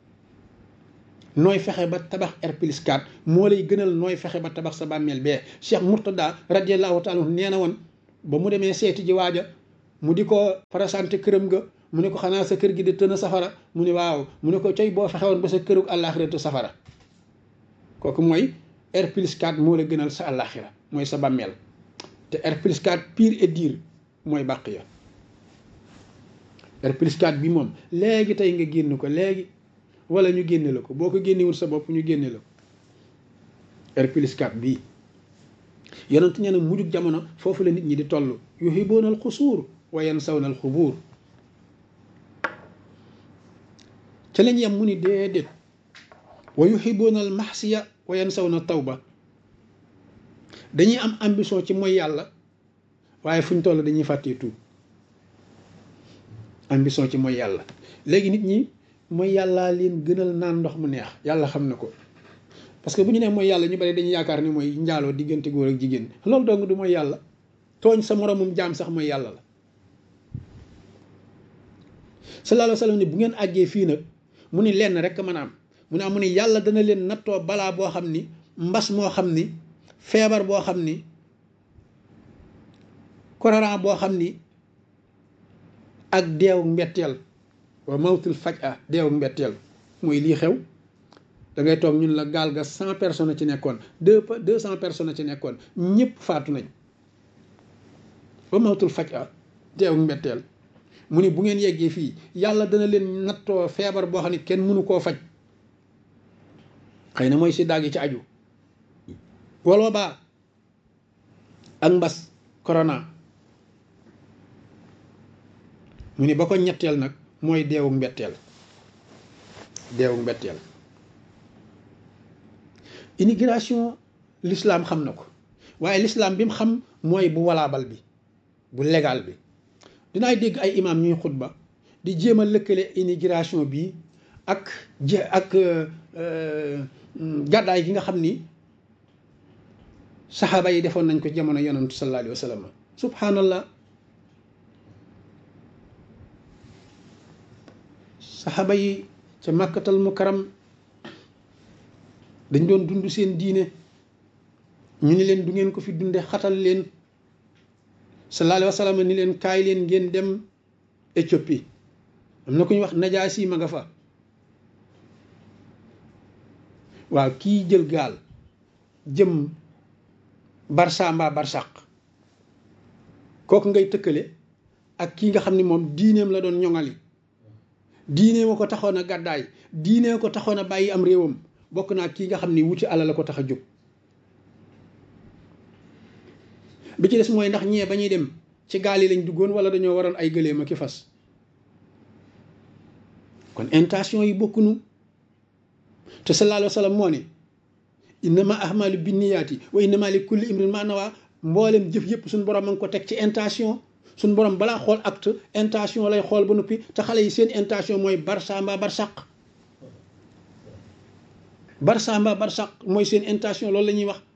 Speaker 1: nooy fexe ba tabax R+4 moo lay gënal nooy fexe ba tabax sa bàmmeel bee. Cheikh Mourtada radiyallahu taala nee na woon ba mu demee seeti ji waaja mu di ko présenté këram ga, mu ne ko xanaa sa kër gi di tën a safara, mu ne waaw, mu ne ko coy boo fexe woon ba sa kërug àllaaxira te safara. kooku mooy R+4 moo la gënal sa àllaaxira mooy sa bàmmeel. te R+4 pire et dire mooy bàq ya. R+4 bi moom léegi tey nga génn ko léegi, wala ñu génne la ko, boo ko génnewul sa bopp ñu génne la ko. R+4 bii yonent nee na mujjug jamono foofu la nit ñi di toll. yuhibuuna al xusuur wa yansawna al xubuur. ca lañ yem mu ni déedéet. wa yuhibuuna al maxsiya wa yansawna tawba. dañuy am ambition ci mooy yàlla waaye fu ñu toll dañuy fàttee tuub. ambition ci mooy yàlla. léegi nit ñi mooy yàlla leen gënal naan ndox mu neex, yàlla xam na ko. parce que bu ñu nee mooy yàlla ñu bari dañuy yaakaar ni mooy njaaloo diggante góor ak jigéen. loolu dong du mooy yàlla. tooñ sa moromum jaam sax mooy yàlla la. sallallahu alayhi wa sallam ni bu ngeen àggee fii nag mu ni lenn rek mën a am mu ni yàlla dana leen nattoo balaa boo xam ni, mbas moo xam ni, feebar boo xam ni, korona boo xam ni, ak deewu mbetteel. wa mawtul faj'a deewu mbetteel mooy lii xew. da ngay toog ñun la gaal ga 100 personnes ci nekkoon, 200 personnes ci nekkoon, ñëpp faatu nañ. wa mawtul faj'a deewu mbetteel. mu ni bu ngeen yeggee fii yàlla dana leen nattoo feebar boo xam ne kenn mënu koo faj. xëy na mooy si daag yi ci aju. wala baa ak mbas corona. mu ni ba ko ñetteel nag mooy deewu mbetteel. deewu mbetteel. immigration l'islam xam na ko, waaye l'islam bi mu xam mooy bu walaabal bi, bu légal bi. dinaay dégg ay imam ñuy xutba di jéem a lëkkale immigration bi ak gàddaay gi nga xam ni saxaaba yi defoon nañ ko jamono yonantu sallallahu alayhi wa sallam. subhanallah. saxaaba yi ca màkkatal mukarram dañ doon dund seen diine, ñu ni leen du ngeen ko fi dunde, xatal leen. sallallahu alayhi wa sallam ni leen kaay leen ngeen dem Éthiopie. am na ku ñuy wax Najaasi ma nga fa. waaw kii jël gaal jëm Barça mbaa Barsaq, kooku ngay tëkkale ak kii nga xam ni moom diineem la doon ñoŋali. diineem a ko taxoon a gàddaay, diineem ko taxoon a bàyyi am réewam. bokk naa kii nga xam ni wuti alal la ko tax a jóg. bi ci des mooy ndax ñee ba ñuy dem ci gaal yi lañ duggoon wala dañoo waroon ay gëléem ak i fas. kon intention yi bokkunu. te sallallahu alayhi wa sallam moo ne innama ahmalu binniyaati wa innama li kulli imrin ma nawa. mboolem jëf yëpp suñ borom a ngi ko teg ci intention. suñ borom balaa xool acte intention lay xool ba noppi. te xale yi seen intention mooy Barça mbaa Barsaq. Barça mbaa Barsaq mooy seen intention, loolu la ñuy wax.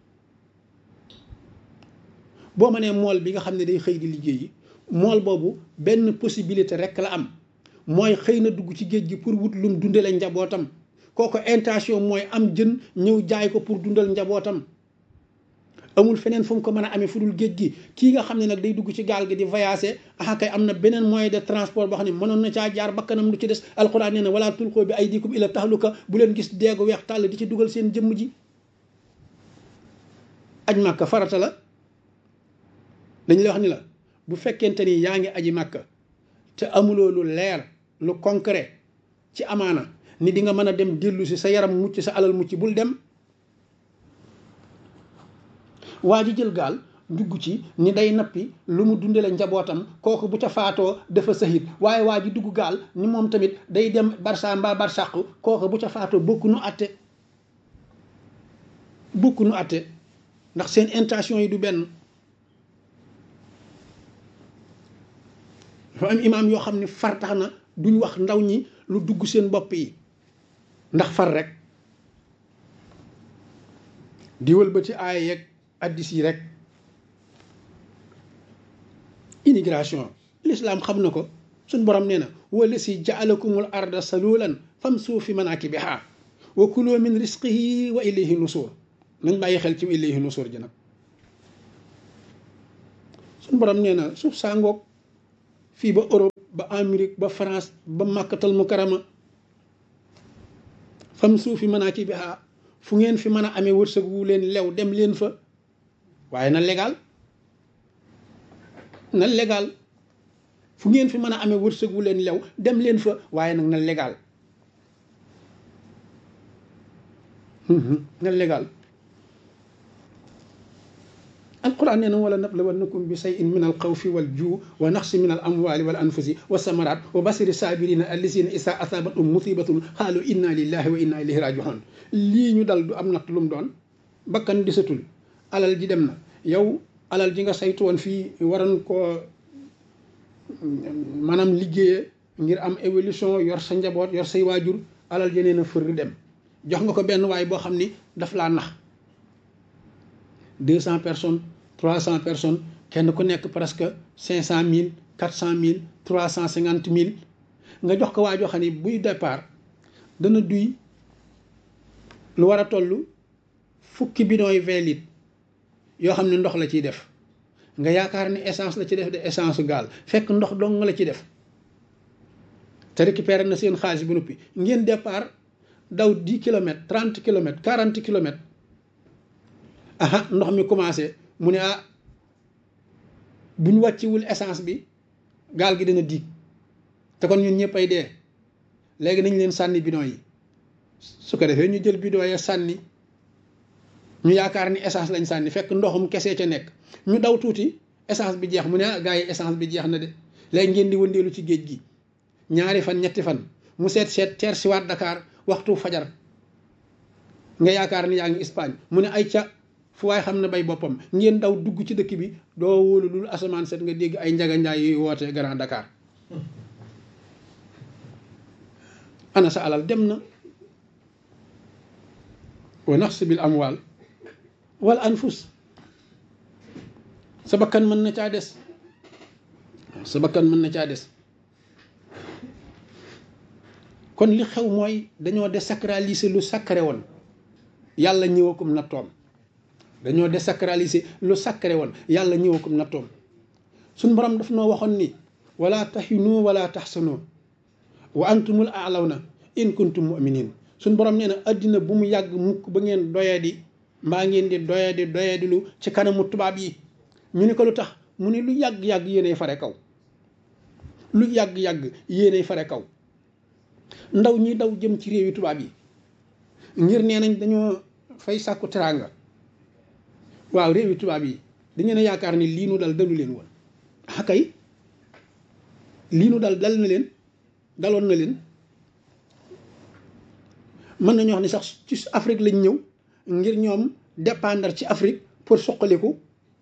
Speaker 1: boo ma nee mool bi nga xam ne day xëy di liggéeyi, mool boobu benn possibilité rek la am, mooy xëy na dugg ci géej gi pour wut lum dundale njabootam. kooku intention mooy am jën ñëw jaay ko pour dundal njabootam. amul feneen fu mu ko mën a amee fu dul géej gi. kii nga xam ne nag day dugg ci gaal gi di voyager, kay am na beneen moyen de transport boo xam ne mënoon na caa jaar bakkanam lu ci des. alquran nee na wala tulqu bi aydikum ila tahluka. bu leen gis deegu weex tàll di ci dugal seen jëmm ji. aj Màkka farata la. dañ la wax ni la bu fekkente ni yaa ngi aji Màkka te amuloo lu leer lu concret ci amaana ni di nga mën a dem dellu si sa yaram mucc sa alal mucc, bul dem. waa ji jël gaal dugg ci ni day nappi lu mu dundale njabootam, kooku bu ca faatoo dafa sahid. waaye waa ji dugg gaal ni moom tamit day dem Barça mbaa Barsaq, kooku bu ca faatoo bokku nu atte. bokku nu atte ndax seen intention yi du benn. dafa am imaam yoo xam ne far tax na duñ wax ndaw ñi lu dugg seen bopp yi ndax far rek di wëlbati aaya yeeg addis yi rek. immigration l'islam xam na ko, suñ borom nee na wala si jaalakumul arda salulan famsuu fi manakibiha wa kulu min risqihi wa ilayhi nusur. nañ bàyyi xel ci ilayhi nusur ji nag. suñ borom nee na suuf saa ngoog fii ba Europe ba Amérique ba France ba Makkatal Mukarrama famsuu fi manakibiha fu ngeen fi mën a amee wërsëg wu leen lew dem leen fa, waaye na légal na légal. fu ngeen fi mën a amee wërsëg wu leen lew dem leen fa, waaye nag na légal na légal. alquran nee na wala nablawannakum bi shay'in min alxawfi wal juu wa naqsi min al amwali wal anfusi wa samarat wa basiri sabirina allazina isa asabatum musibatun xaalu inna lillahi wa inna ilayhi rajiun. lii ñu dal du am natt lu mu doon, bakkan disatul, alal ji dem na. yow alal ji nga saytu woon fii waroon koo maanaam liggéeye ngir am évolution, yor sa njaboot, yor say waajur, alal ji nee na fër dem jox nga ko benn waay boo xam ni daf laa nax. 200 personnes 300 personnes kenn ku nekk presque 500 000 400 000 350 000 nga jox ko waa joo xam ne buy départ dana duy lu war a toll fukki bidon yi 20 litres yoo xam ne ndox la ciy def, nga yaakaar ni essence la ci def de essence gaal, fekk ndox dong la ci def. te récupéré na seen xaalis bu noppi ngeen départ daw 10 kilomètres 30 kilomètres 40 kilomètres. aha ndox mi commencé mu ne bu ñu wàcciwul essence bi gaal gi dina diig te kon ñun ñëpp ay dee, léegi nañ leen sànni bidon yi. su ko defee ñu jël bidon ya sànni, ñu yaakaar ni essence lañ sànni fekk ndoxum kese ca nekk. ñu daw tuuti essence bi jeex mu ne gars yi essence bi jeex na de, léegi ngeen di wëndeelu ci géej gi 2 fan 3 fan mu seet teer si waat Dakar waxtu fajar nga yaakaar ni yaa ngi Espagne mu ne ay ca fu waay xam ne bay boppam. ngeen daw dugg ci dëkk bi doo wóolu lul asamaan set nga dégg ay njaganjaay yuy woote Grand Dakar. ana sa alal dem na. wa naqsi bil amwal wal anfus. sa bakkan mën na caa des, sa bakkan mën na caa des. kon li xew mooy dañoo désacraliser lu sacré woon, yàlla ñëwakum na toom. dañoo désacraliser lu sacré woon, yàlla ñëwakum na toom. suñ borom daf noo waxoon ni wala tahinu wala tahsanu wa antumul a'lawna in kuntum mu'minin. suñ borom nee na addina bu mu yàgg mukk ba ngeen doyadi mbaa ngeen di doyadi lu ci kanamu tubaab yi. ñu ni ko lu tax mu ne lu yàgg-yàgg yéenay fare kaw, lu yàgg-yàgg yéenay fare kaw. ndaw ñi daw jëm ci réewi tubaab yi ngir nee nañ dañoo fay sàkku teraanga. waaw réewi tubaab yi dañu ne yaakaar ni lii nu dal dalu leen woon. kay lii nu dal na leen, daloon na leen. mën nañu wax ni sax ci Afrique lañ ñëw ngir ñoom dépendre ci Afrique pour suqaliku,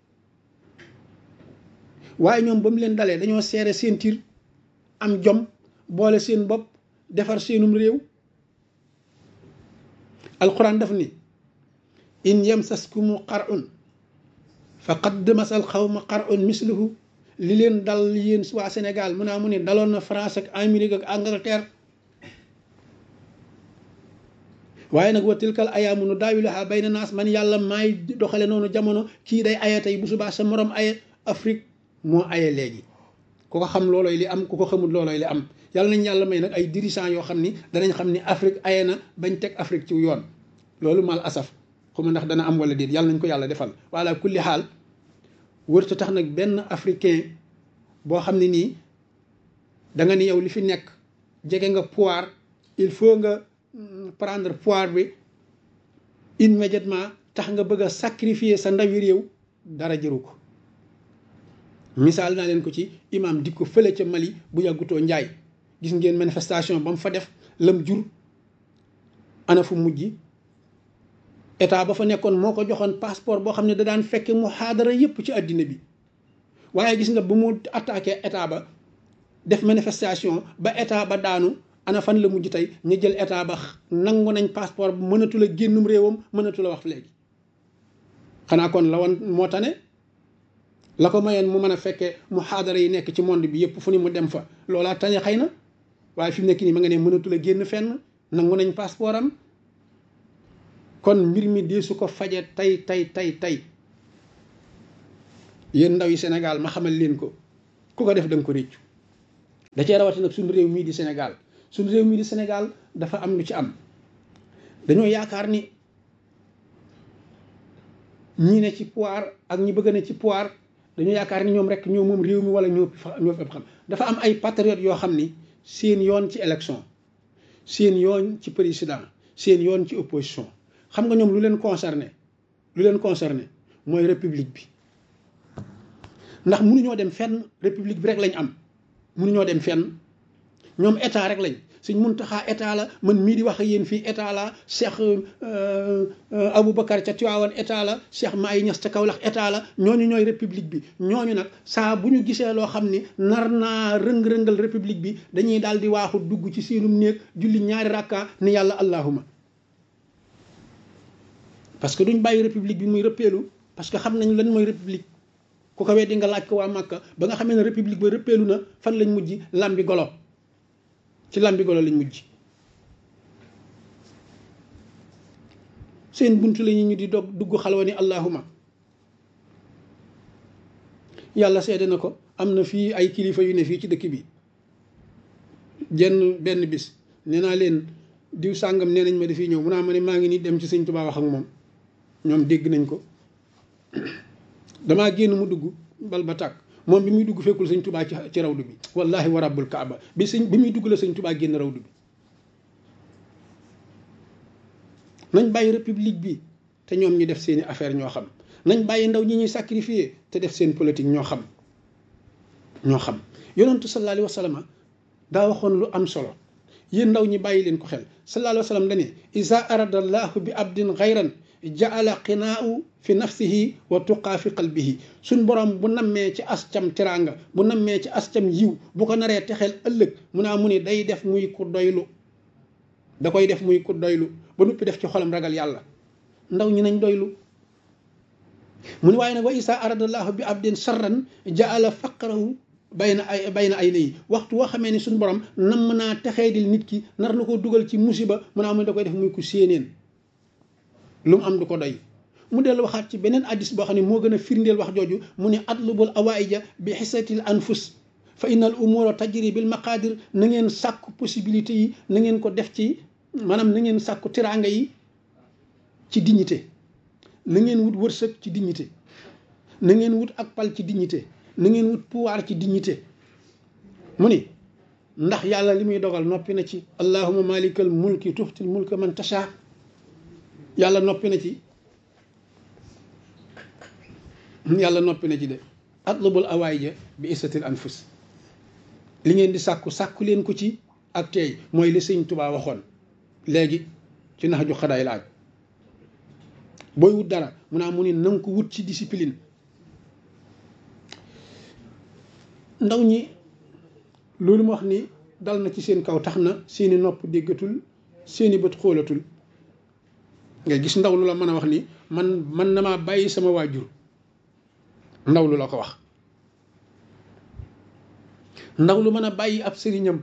Speaker 1: waaye ñoom ba mu leen dalee dañoo seere seen tir, am jom, boole seen bopp, defar seenum réew. alquran daf ni in yamsaskumu qar'un faqad masal xawma qar'un misluhu. li leen dal yéen waa Sénégal mu ne daloon na France ak Amérique ak Angleterre. waaye nag wa tilkal ayaamu nu daawiluhaa bayna naas, man yàlla maay doxale noonu jamono. kii day aye tey bu subaa sa morom aye. Afrique moo aye léegi. ku ko xam loolooy li am, ku ko xamul loolooy li am. yàlla nañ yàlla may nag ay dirigeants yoo xam ni danañ xam ni Afrique aye na bañ teg Afrique ci yoon. loolu mal asaf xuma ndax dana am wala déet, yàlla nañ ko yàlla defal. wala kulli xaal wërta tax nag benn africain boo xam ne nii da nga ni yow li fi nekk jege nga pouvoir, il faut nga prendre pouvoir bi immédiatement, tax nga bëgg a sacrifier sa ndawi réew. dara jëru ko. misaal naa leen ko ci imam Dicko fële ca Mali bu yàggutoo njaay. gis ngeen manifestation ba mu fa def lam jur. ana fu mujj état ba fa nekkoon moo ko joxoon passeport boo xam ne da daan fekke muhaadara yépp ci àddina bi. waaye gis nga bu mu attaqué état ba def manifestation ba état ba daanu, ana fan la mujj tey ñu jël état ba nangu nañ passeport bu mënatu la génnum réewam, mënatu la wax léegi. xanaa kon la woon moo tane la ko mayoon mu mën a fekkee mu xaadara yi nekk ci monde bi yëpp fu ni mu dem fa loolaa tane xëy na waaye fi mu nekk nii ma nga ne mënatul a génn fenn nangu nañ passeport am kon mbir mi dee su ko faje tey yéen ndaw yi Sénégal ma xamal leen ko ku ko def da nga ko réccu da cee rawati nag suñu réew mii di Sénégal suñu réew mii di Sénégal dafa am lu ci am dañoo yaakaar ni ñi ne ci pouvoir ak ñi bëgg ne ci pouvoir dañoo yaakaar ni ñoom rek ñoo moom réew mi wala ñoo fi xam dafa am ay patriotes yoo xam ni seen yoon ci élection seen yoon ci président seen yoon ci opposition xam nga ñoom lu leen concerné mooy république bi ndax mënuñoo dem fenn république bi rek lañ am mënuñoo dem fenn ñoom état rek lañ Sëñ Muntaxa état la man mii di wax ak yéen fii état la Cheikh Aboubacar ca Tivaouane état la Cheikh Maay Ñas ca Kaolack état la ñooñu ñooy république bi ñooñu nag saa bu ñu gisee loo xam ni nar naa rëng-rëngal république bi dañuy daal di waaxu dugg ci seenum néeg julli ñaari rakka ni yàlla allahuma parce que duñ bàyyi république bi muy rëppeelu parce que xam nañ lan mooy république ku ko weddi nga laaj ko waa Màkka ba nga xamee ne république ba rëppeelu na fan lañ mujj lambi golo ci lambi golo lañ mujj seen buntu la ñu di dugg xalwa ni allahuma yàlla seede na ko am na fii ay kilifa yu ne fii ci dëkk bi benn bis nee naa leen diw sàngam nee nañ ma dafiy ñëw mu naa ma ne maa ngi nii dem ci sëñ Tuubaa wax ak moom ñoom dégg nañ ko damaa génn mu dugg bal ba tàkk moom bi muy dugg fekkul sëñ Tuubaa ci rawdu bi wallahi wa rabbul kaaba bi muy dugg la sëñ Tuubaa génn rawdu bi nañ bàyyi république bi te ñoom ñu def seeni affaire ñoo xam nañ bàyyi ndaw ñi ñuy sacrifier te def seen politique ñoo xam yonentu sallallahu alayhi wa sallam daa waxoon lu am solo yéen ndaw ñi bàyyi leen ko xel sallallahu alayhi wa sallam dane iza arada allahu bi abdin xayran jaala qinaau fi nafsihi wa tuqaa fi qalbihi suñ borom bu nammee ci ascam teraanga bu nammee ci ascam yiw bu ko naree texeel ëllëg mu ni day def muy ku doylu da koy def muy ku doylu ba noppi def ci xolam ragal yàlla ndaw ñi nañ doylu mu ni waaye nag wa isa aradallahu bi abdin sarran jaala faqrahu bayna ay nayi waxtu woo xamee ni suñ borom namm naa texeedil nit ki nar na ko dugal ci musiba mu ni da koy def muy ku séeneen lu mu am du ko doy mu dellu waxaat ci beneen addis boo xam ne moo gën a firndeel wax jooju mu ne atlubul awaïja bi xisatil anfus fa innal umura tajri bil maqadir na ngeen sàkku possibilité yi na ngeen ko def ci maanaam na ngeen sàkku tiraanga yi ci dignité na ngeen wut wërsëg ci dignité na ngeen wut ak pal ci dignité na ngeen wut pouvoir ci dignité mu ni ndax yàlla li muy dogal noppi na ci allahumma malikal mulki tuxtil mulka man tasha yàlla noppi na ci de atlubul awaïja bi isatil anfus li ngeen di sàkku leen ko ci ak tey mooy li sëñ Tuubaa waxoon léegi ci nax ju xadaay laaj booy wut dara mu ni na nga ko wut ci discipline ndaw ñi loolu mu wax ni dal na ci seen kaw tax na seeni nopp déggatul seeni bët xoolatul nga gis ndaw lu la mën a wax ni man na maa bàyyi sama waajur ndaw lu la ko wax ndaw lu mën a bàyyi ab sëriñam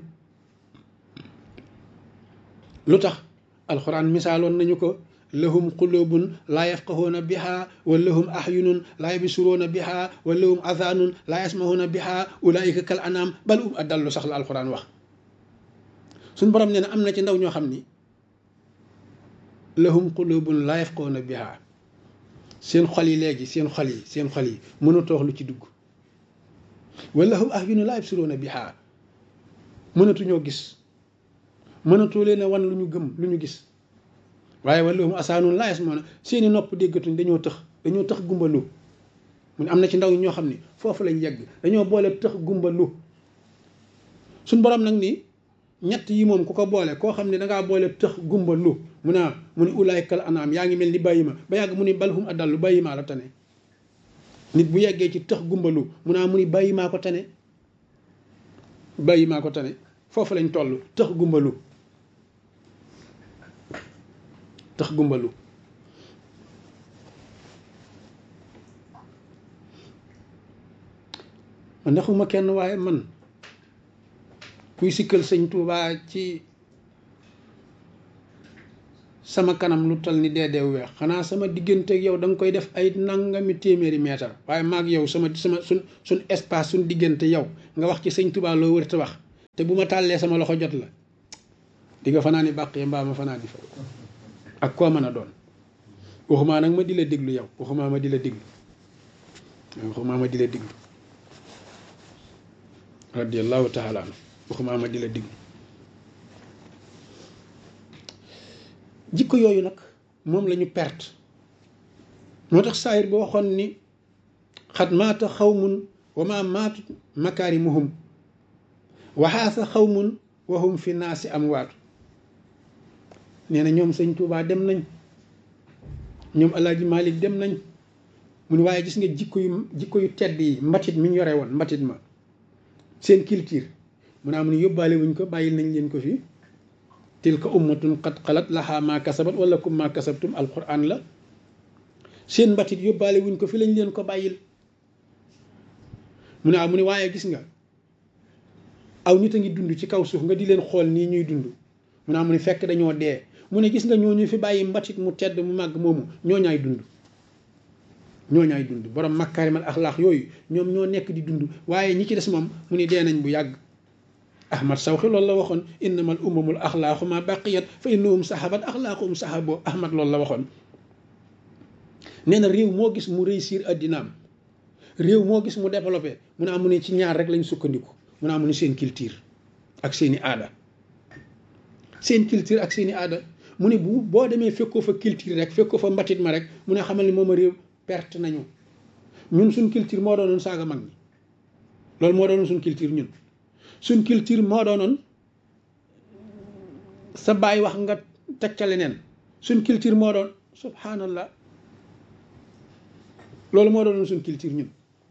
Speaker 1: lu tax alxuraan misaaloon nañu ko lahum qulubun laa yafqahuuna biha wa lahum ahyunun laa yabsuruuna biha wa lahum adhanun laa yasmahuuna biha ulaika kal anam bal adallu sax la alxuraan wax suñ borom nee na am na ci ndaw ñoo xam ni lahum qulubun laa yafqahuuna biha seen xol yi léegi seen xol yi mënatoo wax lu ci dugg wa lahum ahyunun laa yabsuruuna biha mënatuñoo gis mënatoo leen a wan lu ñu gëm lu ñu gis waaye wa lahum asaanun laa yasmahuuna seeni nopp déggatuñ dañoo tëx gumbalu mu ne am na ci ndaw ñoo xam ni foofu lañ yegg dañoo boole tëx gumbalu suñ borom nag ni ñett yi moom ku ko boole koo xam ne dangaa boole tëx gumbalu mu ni ulaykal anaam yaa ngi mel ni bàyyi ma ba yàgg mu ni balhum adallu bàyyi maa la tane nit bu yeggee ci tëx gumbalu mu ni bàyyi maa ko tane foofu lañ toll tëx gumbalu man naxuma kenn waaye man kuy sikkal sëñ Tuubaa ci sama kanam lu tal ni deedeew weex xanaa sama digganteeg yow da nga koy def ay nangami téeméeri meetar waaye maag yow suñ espace suñ diggante yow nga wax ci sëñ Tuubaa loo wër te wax te bu ma tàllee sama loxo jot la di nga fanaa ni bàqee mbaa ma fanaa di fa ak koo mën a doon waxumaa nag ma di la déglu yow waxumaa ma di la déglu radiyallahu taala anhu waxumaa ma di la déglu jikko yooyu nag moom la ñu perte moo tax saayir ba waxoon ni xat maata xawmun wa ma maatu makaarimuhum waxaasa xawmun wa hum fi naasi amwaatu nee na ñoom sëñ Tuubaa dem nañ ñoom Alaaji Malik dem nañ mu ne waaye gis nga jikko yu tedd yi mbatit mi ñu yore woon mbatit ma seen culture mu ne am ne yóbbaale wuñ ko bàyyil nañ leen ko fii tilka ummatun qad xalat laha ma kasabat wala kum ma kasabtum alquran la seen mbatit yóbbaale wuñ ko fi lañ leen ko bàyyil mu ne waaye gis nga aw nit a ngi dund ci kaw suuf nga di leen xool nii ñuy dund mu ne mu fekk dañoo dee mu ne gis nga ñooñu fi bàyyi mbatit mu tedd mu màgg moomu ñooñaay dund borom makaarimal axlaax yooyu ñoom ñoo nekk di dund waaye ñi ci des moom mu ne dee nañ bu yàgg ahmad sawxi loolu la waxoon innamal umamul axlaaxu ma baqiyat fa innahum sahabat axlaaquhum sahabo ahmad loolu la waxoon nee na réew moo gis mu réussir addinaam réew moo gis mu développé mu ne amu ne ci ñaar rek lañ sukkandiku mu ne amu ne seen culture ak seeni aada mu ne boo demee fekkoo fa culture rek fekkoo fa mbatit ma rek mu ne xamal ni moom a réew perte nañu ñun suñ culture moo doonoon saaga mag ñi loolu moo doonoon suñ culture ñun suñ culture moo doonoon sa baay wax nga teg ca leneen suñ culture moo doon subhanallah loolu moo doonoon suñ culture ñun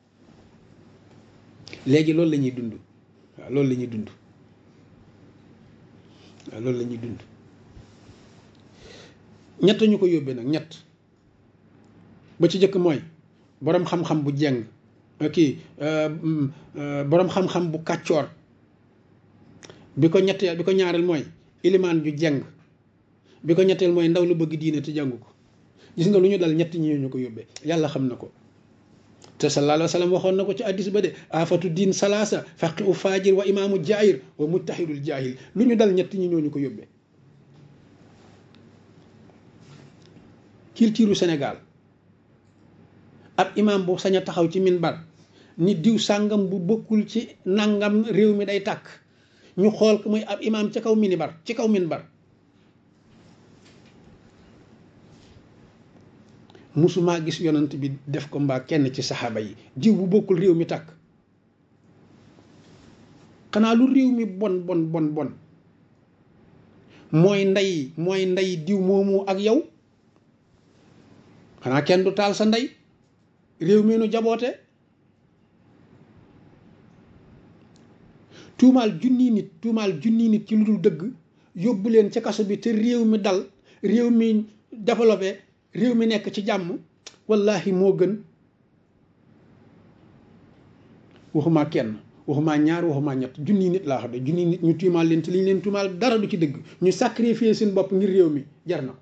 Speaker 1: léegi loolu la ñuy dund waaw loolu la ñuy dund ñett ñu ko yóbbee nag ñett ba ci jëkk mooy boroom xam-xam bu jeng boroom xam-xam bu kàccoor bi ko ñaareel mooy ilimaan ju jeng bi ko ñetteel mooy ndaw lu bëgg diine te jàngu ko gis nga lu ñu dal ñett ñi ñu ko yóbbee yàlla xam na ko te sallallahu alayhi wa sallam waxoon na ko ci addis ba de afatu diin salaasa faqi u faajir wa imaamu jaahir wa mujtahidul jaahil lu ñu dal ñett ñi ñooñu ko yóbbee culture Sénégal ab imaam bu sañ a taxaw ci minbar ni diw sàngam bu bokkul ci nangam réew mi day tàkk ñu xool ko muy ab imaam ci kaw minbar musumaa gis yonent bi def ko mbaa kenn ci saxaaba yi diw bu bokkul réew mi tàkk xanaa lu réew mi bon mooy ndey diw moomu ak yow xanaa kenn du taal sa ndey réew mi nu jaboote tuumaal junni nit ci lu dul dëgg yóbbu leen ca kaso bi te réew mi dal réew mi développé réew mi nekk ci jàmm wallahi moo gën waxumaa kenn waxumaa ñaar waxumaa ñett junni nit laa xam ne junni nit ñu tuumaal leen te li ñu leen tuumaal dara du ci dëgg ñu sacrifier seen bopp ngir réew mi jar na ko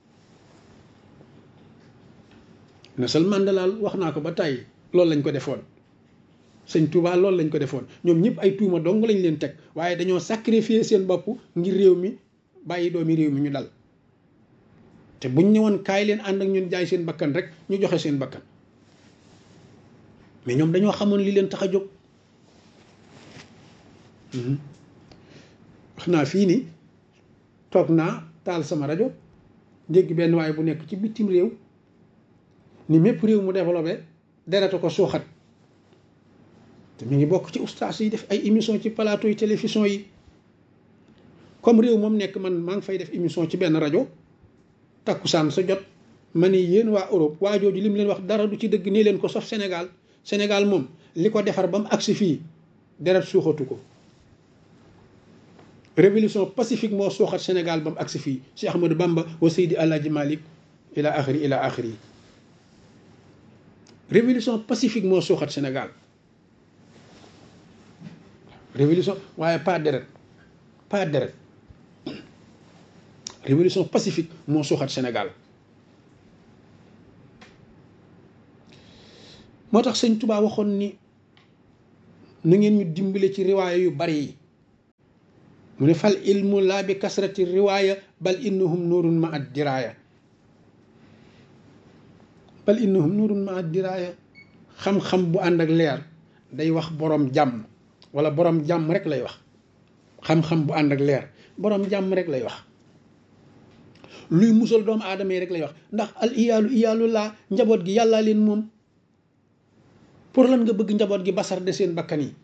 Speaker 1: Nelson Mandela wax naa ko ba tàyyi loolu lañ ko defoon sëñ Touba loolu lañ ko defoon ñoom ñëpp ay tuuma dong lañ leen teg waaye dañoo sacrifier seen bopp ngir réew mi bàyyi doomi réew mi ñu dal te buñ ñëwoon kaay leen ànd ak ñun jaay seen bakkan rek ñu joxe seen bakkan mais ñoom dañoo xamoon li leen tax a jóg wax naa fii ni toog naa taal sama rajo dégg benn waaye bu nekk ci bitim réew ni mépp réew mu développé dereta ko suuxat te mu ngi bokk ci ustaas yi def ay émission ci plateau yi télévision yi comme réew moom nekk man maa ngi fay def émission ci benn rajo takkusaan sa jot ma ne yéen waa Europe waa jooju li mu leen wax dara du ci dëgg nii leen ko sauf Sénégal moom li ko defar ba mu agsi fii deret suuxatu ko révolution pacifique moo suuxat Sénégal ba mu agsi fii Cheikh Ahmadou Bamba wa Seydi Alaaji Malik ila axiri révolution pacifique moo suuxat Sénégal révolution waaye pas deret pas deret révolution pacifique moo suuxat Sénégal. moo tax sëñ Tuubaa waxoon ni nu ngeen ñu dimbale ci riwaaya yu bari yi mu ne fal ilmu laa bi kasrati riwaaya bal innahum nuurun ma ad diraaya bal innahum nuurun ma ad diraaya xam-xam bu ànd ak leer day wax borom jàmm wala borom jàmm rek lay wax. xam-xam bu ànd ak leer borom jàmm rek lay wax. luy musal doomu aadama yi rek lay wax ndax al iyaalu laa njaboot gi yàllaa leen moom. pour lan nga bëgg njaboot gi basar de seen bakkan yi